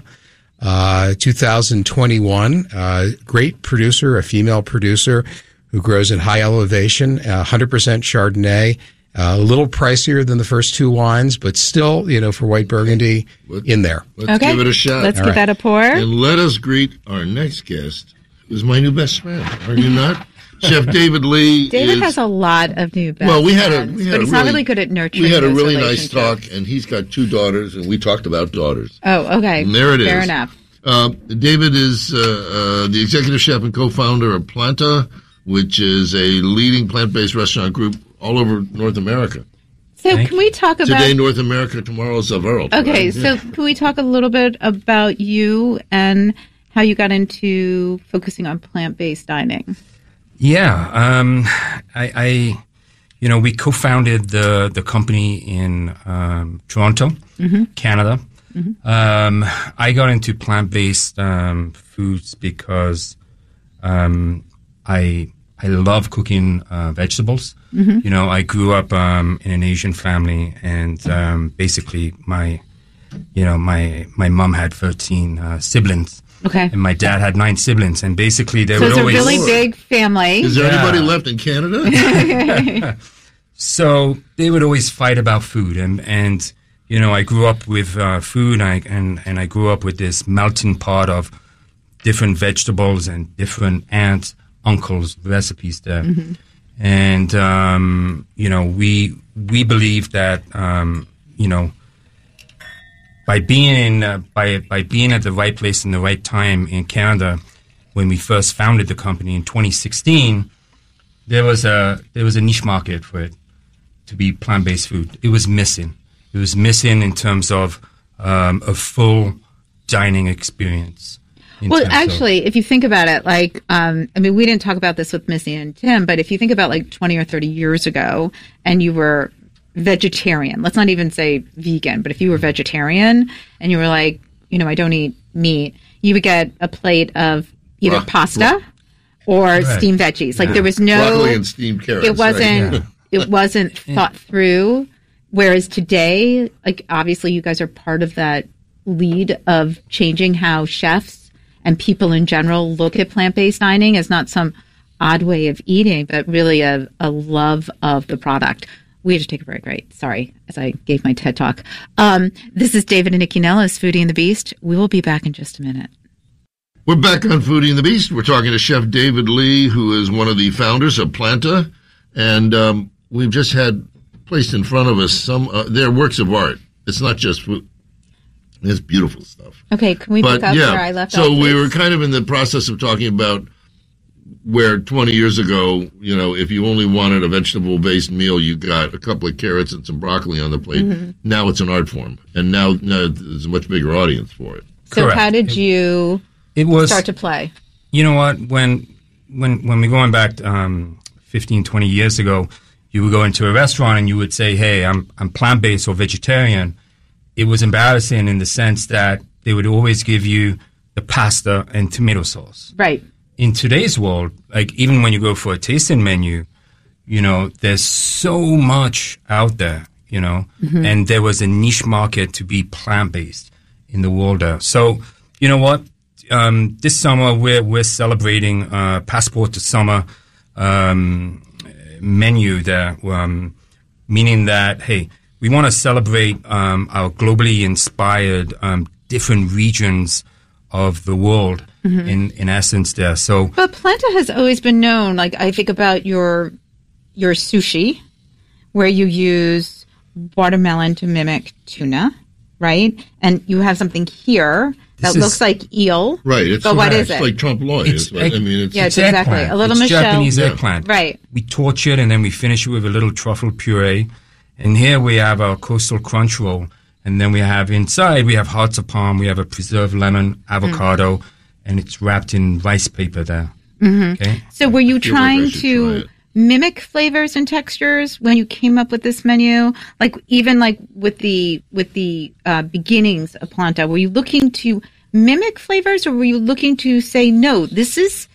uh, two thousand twenty-one. Uh, great producer, a female producer who grows in high elevation, uh, one hundred percent Chardonnay. Uh, a little pricier than the first two wines, but still, you know, for white Burgundy, in there. Let's Okay. give it a shot. Let's All give right. that a pour. And let us greet our next guest, who's my new best friend. Are you not? Chef David Lee. David is, has a lot of new best well, we had a friends, we had but a he's really, not really good at nurturing. We had a those really nice relationships. talk, and he's got two daughters, and we talked about daughters. Oh, okay. And there it is. Fair enough. Uh, David is uh, uh, the executive chef and co-founder of Planta, which is a leading plant-based restaurant group all over North America. So can we talk about Today, North America. Tomorrow, is the world. Okay, right? so Yeah. can we talk a little bit about you and how you got into focusing on plant-based dining? Yeah, um, I, I, you know, we co-founded the the company in um, Toronto, Mhm. Canada. Mhm. Um, I got into plant-based um, foods because um, I I love cooking uh, vegetables. Mhm. You know, I grew up um, in an Asian family, and um, basically my, you know, my my mom had thirteen uh, siblings. Okay. And my dad had nine siblings, and basically they So would it's a always really big family. Is there Yeah. anybody left in Canada? So they would always fight about food, and and you know, I grew up with uh, food, and I, and and I grew up with this melting pot of different vegetables and different aunts, uncles' recipes there, Mhm. and um, you know, we we believe that um, you know, by being in uh, by by being at the right place in the right time in Canada, when we first founded the company in twenty sixteen, there was a there was a niche market for it to be plant-based food. It was missing. It was missing in terms of um, a full dining experience. in Well, terms of- actually, if you think about it, like, um, I mean, we didn't talk about this with Missy and Tim, but if you think about like twenty or thirty years ago and you were vegetarian, let's not even say vegan, but if you were vegetarian and you were like, you know, I don't eat meat, you would get a plate of either Bro- pasta or Right. steamed veggies. Like Yeah. there was no, Broccoli and steamed carrots, it wasn't, right. it wasn't thought through. Whereas today, like obviously you guys are part of that lead of changing how chefs and people in general look at plant-based dining as not some odd way of eating, but really a, a love of the product. We have to take a break, right? Sorry, as I gave my TED Talk. Um, this is David and Nikki Nellis, Foodie and the Beast. We will be back in just a minute. We're back on Foodie and the Beast. We're talking to Chef David Lee, who is one of the founders of Planta. And um, we've just had placed in front of us some uh, they're works of art. It's not just food. It's beautiful stuff. Okay, can we but, pick up yeah, where I left so off? So we please? were kind of in the process of talking about where twenty years ago, you know, if you only wanted a vegetable-based meal, you got a couple of carrots and some broccoli on the plate. Mm-hmm. Now it's an art form, and now, now there's a much bigger audience for it. So Correct. how did you It was start to play? You know what? When when when we're going back um, fifteen, twenty years ago, you would go into a restaurant and you would say, "Hey, I'm I'm plant-based or vegetarian." It was embarrassing in the sense that they would always give you the pasta and tomato sauce. Right. In today's world, like even when you go for a tasting menu, you know, there's so much out there, you know, Mhm. and there was a niche market to be plant-based in the world there. So, you know what? Um, this summer we're we're celebrating uh, Passport to Summer um, menu there, um, meaning that hey, we want to celebrate um, our globally inspired um, different regions of the world. Mhm. In in essence, there. So, But Planta has always been known, like I think about your your sushi, where you use watermelon to mimic tuna, right? And you have something here that This is- looks like eel. Right. It's but what is it's it? like trompe l'oeil. It's It's what- I mean, it's, Yeah, it's exactly. eggplant. A little it's Michelle. Japanese Yeah. eggplant. Right. We torch it and then we finish it with a little truffle puree. And here we have our coastal crunch roll. And then we have inside, we have hearts of palm, we have a preserved lemon, avocado, and it's wrapped in rice paper there. Mhm. Okay? So were you I feel like I trying should to try it. mimic flavors and textures when you came up with this menu? Like even like with the with the uh, beginnings of Planta, were you looking to mimic flavors, or were you looking to say no, this is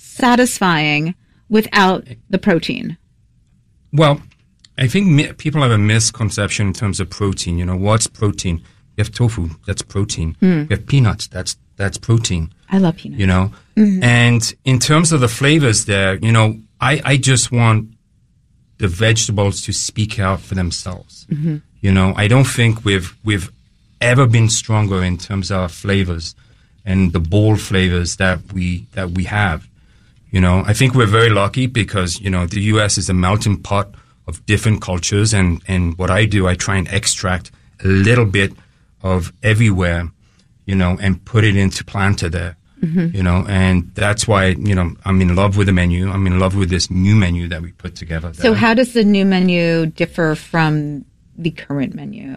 satisfying without the protein? Well, I think mi- people have a misconception in terms of protein. You know, what's protein? You have tofu, that's protein. Mm. You have peanuts, that's that's protein. I love peanuts. You know, Mhm. and in terms of the flavors there, you know, I, I just want the vegetables to speak out for themselves. Mhm. You know, I don't think we've we've ever been stronger in terms of our flavors and the bold flavors that we that we have. You know, I think we're very lucky because, you know, the U S is a melting pot of different cultures, and, and what I do, I try and extract a little bit of everywhere, you know, and put it into Planta there. Mhm. You know, and that's why, you know, I'm in love with the menu. I'm in love with this new menu that we put together. So there. how does the new menu differ from the current menu?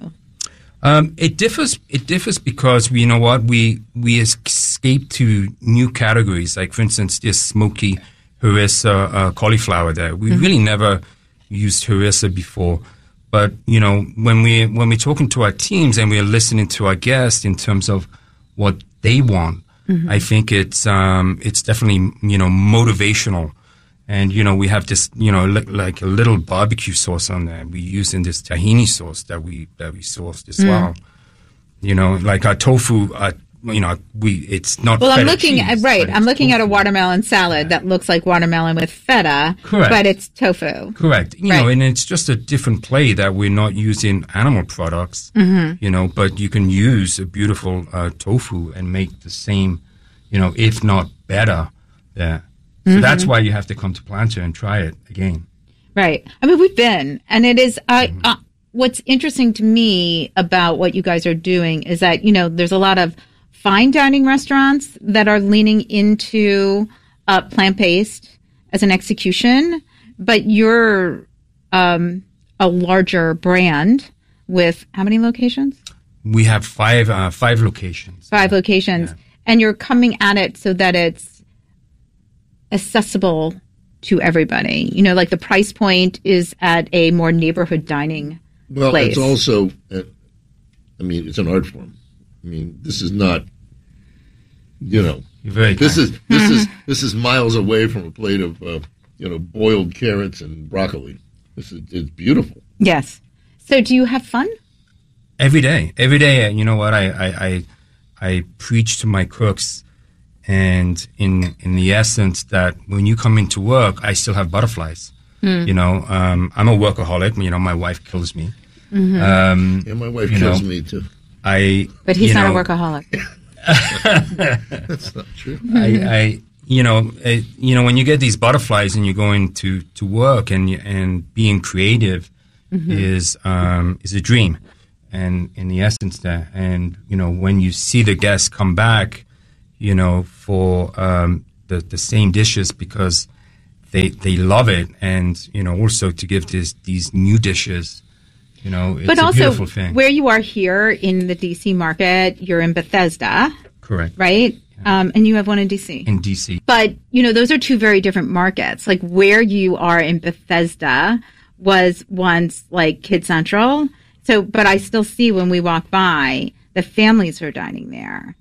Um, it differs. It differs because we, you know what, we we escape to new categories. Like, for instance, this smoky harissa uh, cauliflower there. We Mhm. really never used harissa before, but you know, when we when we're talking to our teams and we're listening to our guests in terms of what they want, Mhm. I think it's um, it's definitely, you know, motivational. And, you know, we have this, you know, li- like a little barbecue sauce on there. We use in this tahini sauce that we, that we sourced as Mm. well. You know, like our tofu, uh, you know, we, it's not Well, I'm feta looking cheese, at right. but I'm it's looking at a tofu. watermelon salad that looks like watermelon with feta, Correct. but it's tofu. Correct. You know, and it's just a different play that we're not using animal products, Mhm. you know, but you can use a beautiful uh, tofu and make the same, you know, if not better there. So Mhm. that's why you have to come to Planta and try it again. Right. I mean, we've been, and it is. I. Mm-hmm. Uh, what's interesting to me about what you guys are doing is that, you know, there's a lot of fine dining restaurants that are leaning into uh, plant based as an execution, but you're um, a larger brand with how many locations? We have five uh, five locations. Five locations, and you're coming at it so that it's accessible to everybody. You know, like the price point is at a more neighborhood dining Well, place. it's also, uh, I mean, it's an art form. I mean, this is not, you know, You're very this kind. is this is this is miles away from a plate of, uh, you know, boiled carrots and broccoli. This is it's beautiful. Yes. So, do you have fun? Every day, every day. You know what? I I I, I preach to my cooks, and in in the essence that when you come into work, I still have butterflies. Hmm. You know, um, I'm a workaholic. You know, my wife kills me. Mhm. Um, Yeah, my wife you kills know, me too. I. But he's you not know, a workaholic. That's not true. I, I, you know, uh, you know, when you get these butterflies and you're going to, to work and you, and being creative, mm-hmm. is um, is a dream, and in the essence that, and you know, when you see the guests come back, you know, for um, the the same dishes because they they love it, and you know, also to give this these new dishes. You know, it's but a also, beautiful thing. Where you are here in the D C market, you're in Bethesda. Correct. Right? Yeah. Um, and you have one in D C. In D C. But, you know, those are two very different markets. Like where you are in Bethesda was once like Kid Central. So, but I still see when we walk by, the families are dining there.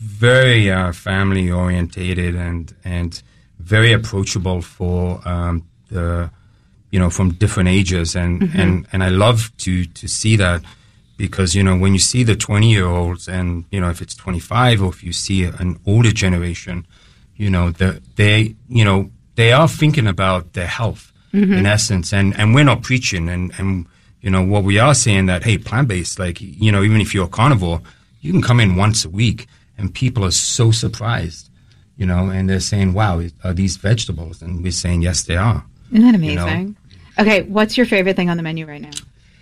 Very uh, family orientated and, and very approachable for um, the... you know, from different ages. And, mm-hmm. and, and I love to, to see that because, you know, when you see the twenty year olds and, you know, if it's twenty-five or if you see an older generation, you know, the, they, you know, they are thinking about their health mm-hmm. in essence. And, and we're not preaching. And, and, you know, what we are saying that, hey, plant-based, like, you know, even if you're a carnivore, you can come in once a week and people are so surprised, you know, and they're saying, wow, are these vegetables? And we're saying, yes, they are. Isn't that amazing? You know? Okay, what's your favorite thing on the menu right now?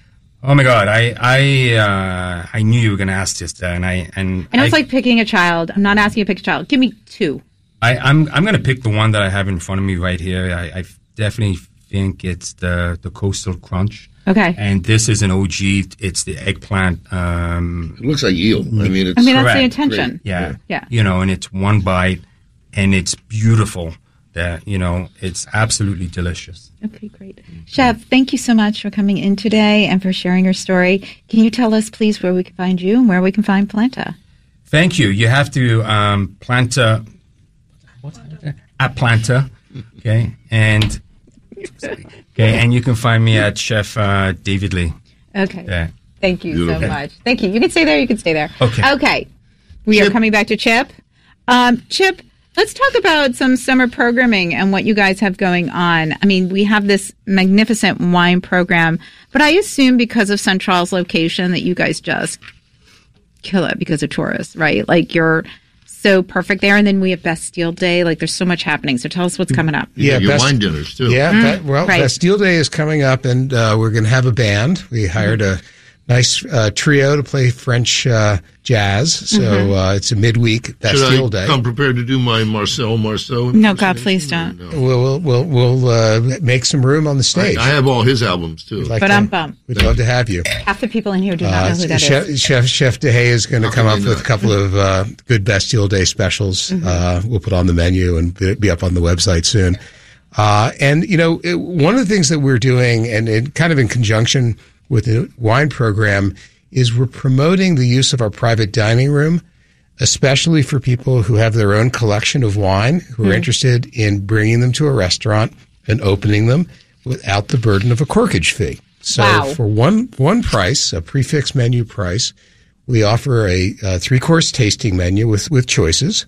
Oh my God, I I uh, I knew you were going to ask this, and I and I know I, it's like picking a child. I'm not asking you to pick a child. Give me two. I, I'm I'm going to pick the one that I have in front of me right here. I, I definitely think it's the the Coastal Crunch. Okay. And this is an O G. It's the eggplant. Um, it looks like eel. I mean, it's I mean that's correct. the intention. Yeah. Yeah. You know, and it's one bite, and it's beautiful. That, you know, it's absolutely delicious. Okay, great. Chef, thank you so much for coming in today and for sharing your story. Can you tell us, please, where we can find you and where we can find Planta? Thank you. You have to um, Planta, what's that? At Planta, okay, and okay, and you can find me at Chef uh, David Lee. Okay. Yeah. Thank you Beautiful. so much. Thank you. You can stay there. You can stay there. Okay. Okay. We Chip. are coming back to Chip. Um, Chip. Let's talk about some summer programming and what you guys have going on. I mean, we have this magnificent wine program, but I assume because of Central's location that you guys just kill it because of tourists, right? Like you're so perfect there. And then we have Bastille Day. Like there's so much happening. So tell us what's coming up. Yeah, your Best, wine dinners too. Yeah, Mm, that, well, right. Bastille Day is coming up, and uh, we're going to have a band. We hired a nice uh, trio to play French uh, jazz. So Mm-hmm. uh, it's a midweek Bastille Should I Day. come prepared to do my Marcel Marceau? No, God, please don't. No. We'll we'll we'll uh, make some room on the stage. I, I have all his albums too. We'd like But to- I'm bummed. We'd love to have you. Half the people in here do not Uh, know who that Chef, is. Chef Chef DeHay is going to How come can up they with not? a couple of uh, good Bastille Day specials. Mm-hmm. Uh, we'll put on the menu and be be up on the website soon. Uh, and you know, it, one of the things that we're doing, and it, kind of in conjunction with the wine program, is we're promoting the use of our private dining room, especially for people who have their own collection of wine, who are Mhm. interested in bringing them to a restaurant and opening them without the burden of a corkage fee. So Wow. for one one price, a prefix menu price, we offer a, uh three-course tasting menu with, with choices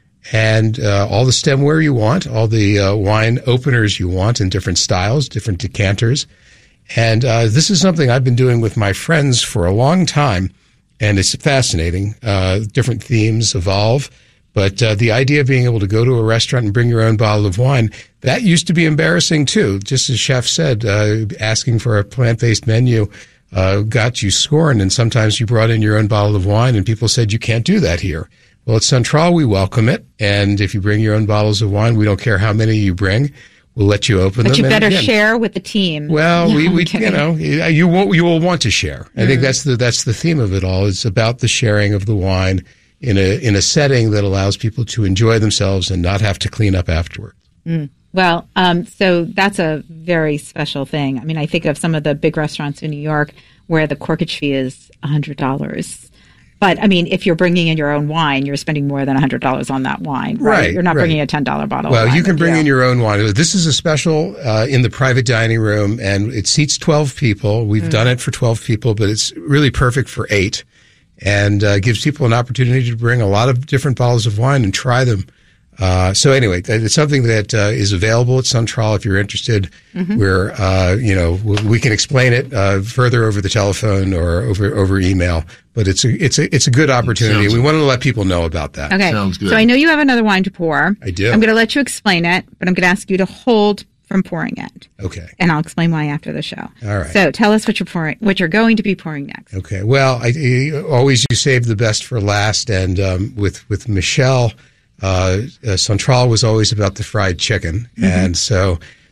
and uh, all the stemware you want, all the uh, wine openers you want in different styles, different decanters. And uh, this is something I've been doing with my friends for a long time, and it's fascinating. Uh, different themes evolve, but uh, the idea of being able to go to a restaurant and bring your own bottle of wine, that used to be embarrassing too. Just as Chef said, uh, asking for a plant-based menu uh, got you scorned, and sometimes you brought in your own bottle of wine, and people said, you can't do that here. Well, at Central, we welcome it, and if you bring your own bottles of wine, we don't care how many you bring. We'll let you open them. But you and better again, share with the team. well, No, we, I'm we kidding. you know, you won't, you will want to share. I think Mm. that's the that's the theme of it all. It's about the sharing of the wine in a in a setting that allows people to enjoy themselves and not have to clean up afterward. Mm. Well, um, so that's a very special thing. I mean, I think of some of the big restaurants in New York where the corkage fee is one hundred dollars. But, I mean, if you're bringing in your own wine, you're spending more than one hundred dollars on that wine, right? Right, You're not right. bringing a ten dollars bottle Well, of wine. you can with bring in your own wine. This is a special uh, in the private dining room, and it seats twelve people. We've Mm. done it for twelve people, but it's really perfect for eight, and uh, gives people an opportunity to bring a lot of different bottles of wine and try them. Uh, so anyway, it's something that uh, is available at Central if you're interested. Mhm. Where uh, you know we can explain it uh, further over the telephone or over over email. But it's a it's a it's a good opportunity. We want to let people know about that. Okay. So I know you have another wine to pour. I do. I'm going to let you explain it, but I'm going to ask you to hold from pouring it. Okay. And I'll explain why after the show. All right. So tell us what you're pouring, what you're going to be pouring next. Okay. Well, I, I, always you save the best for last, and um, with with Michelle, uh, uh, Central was always about the fried chicken, mm-hmm. and so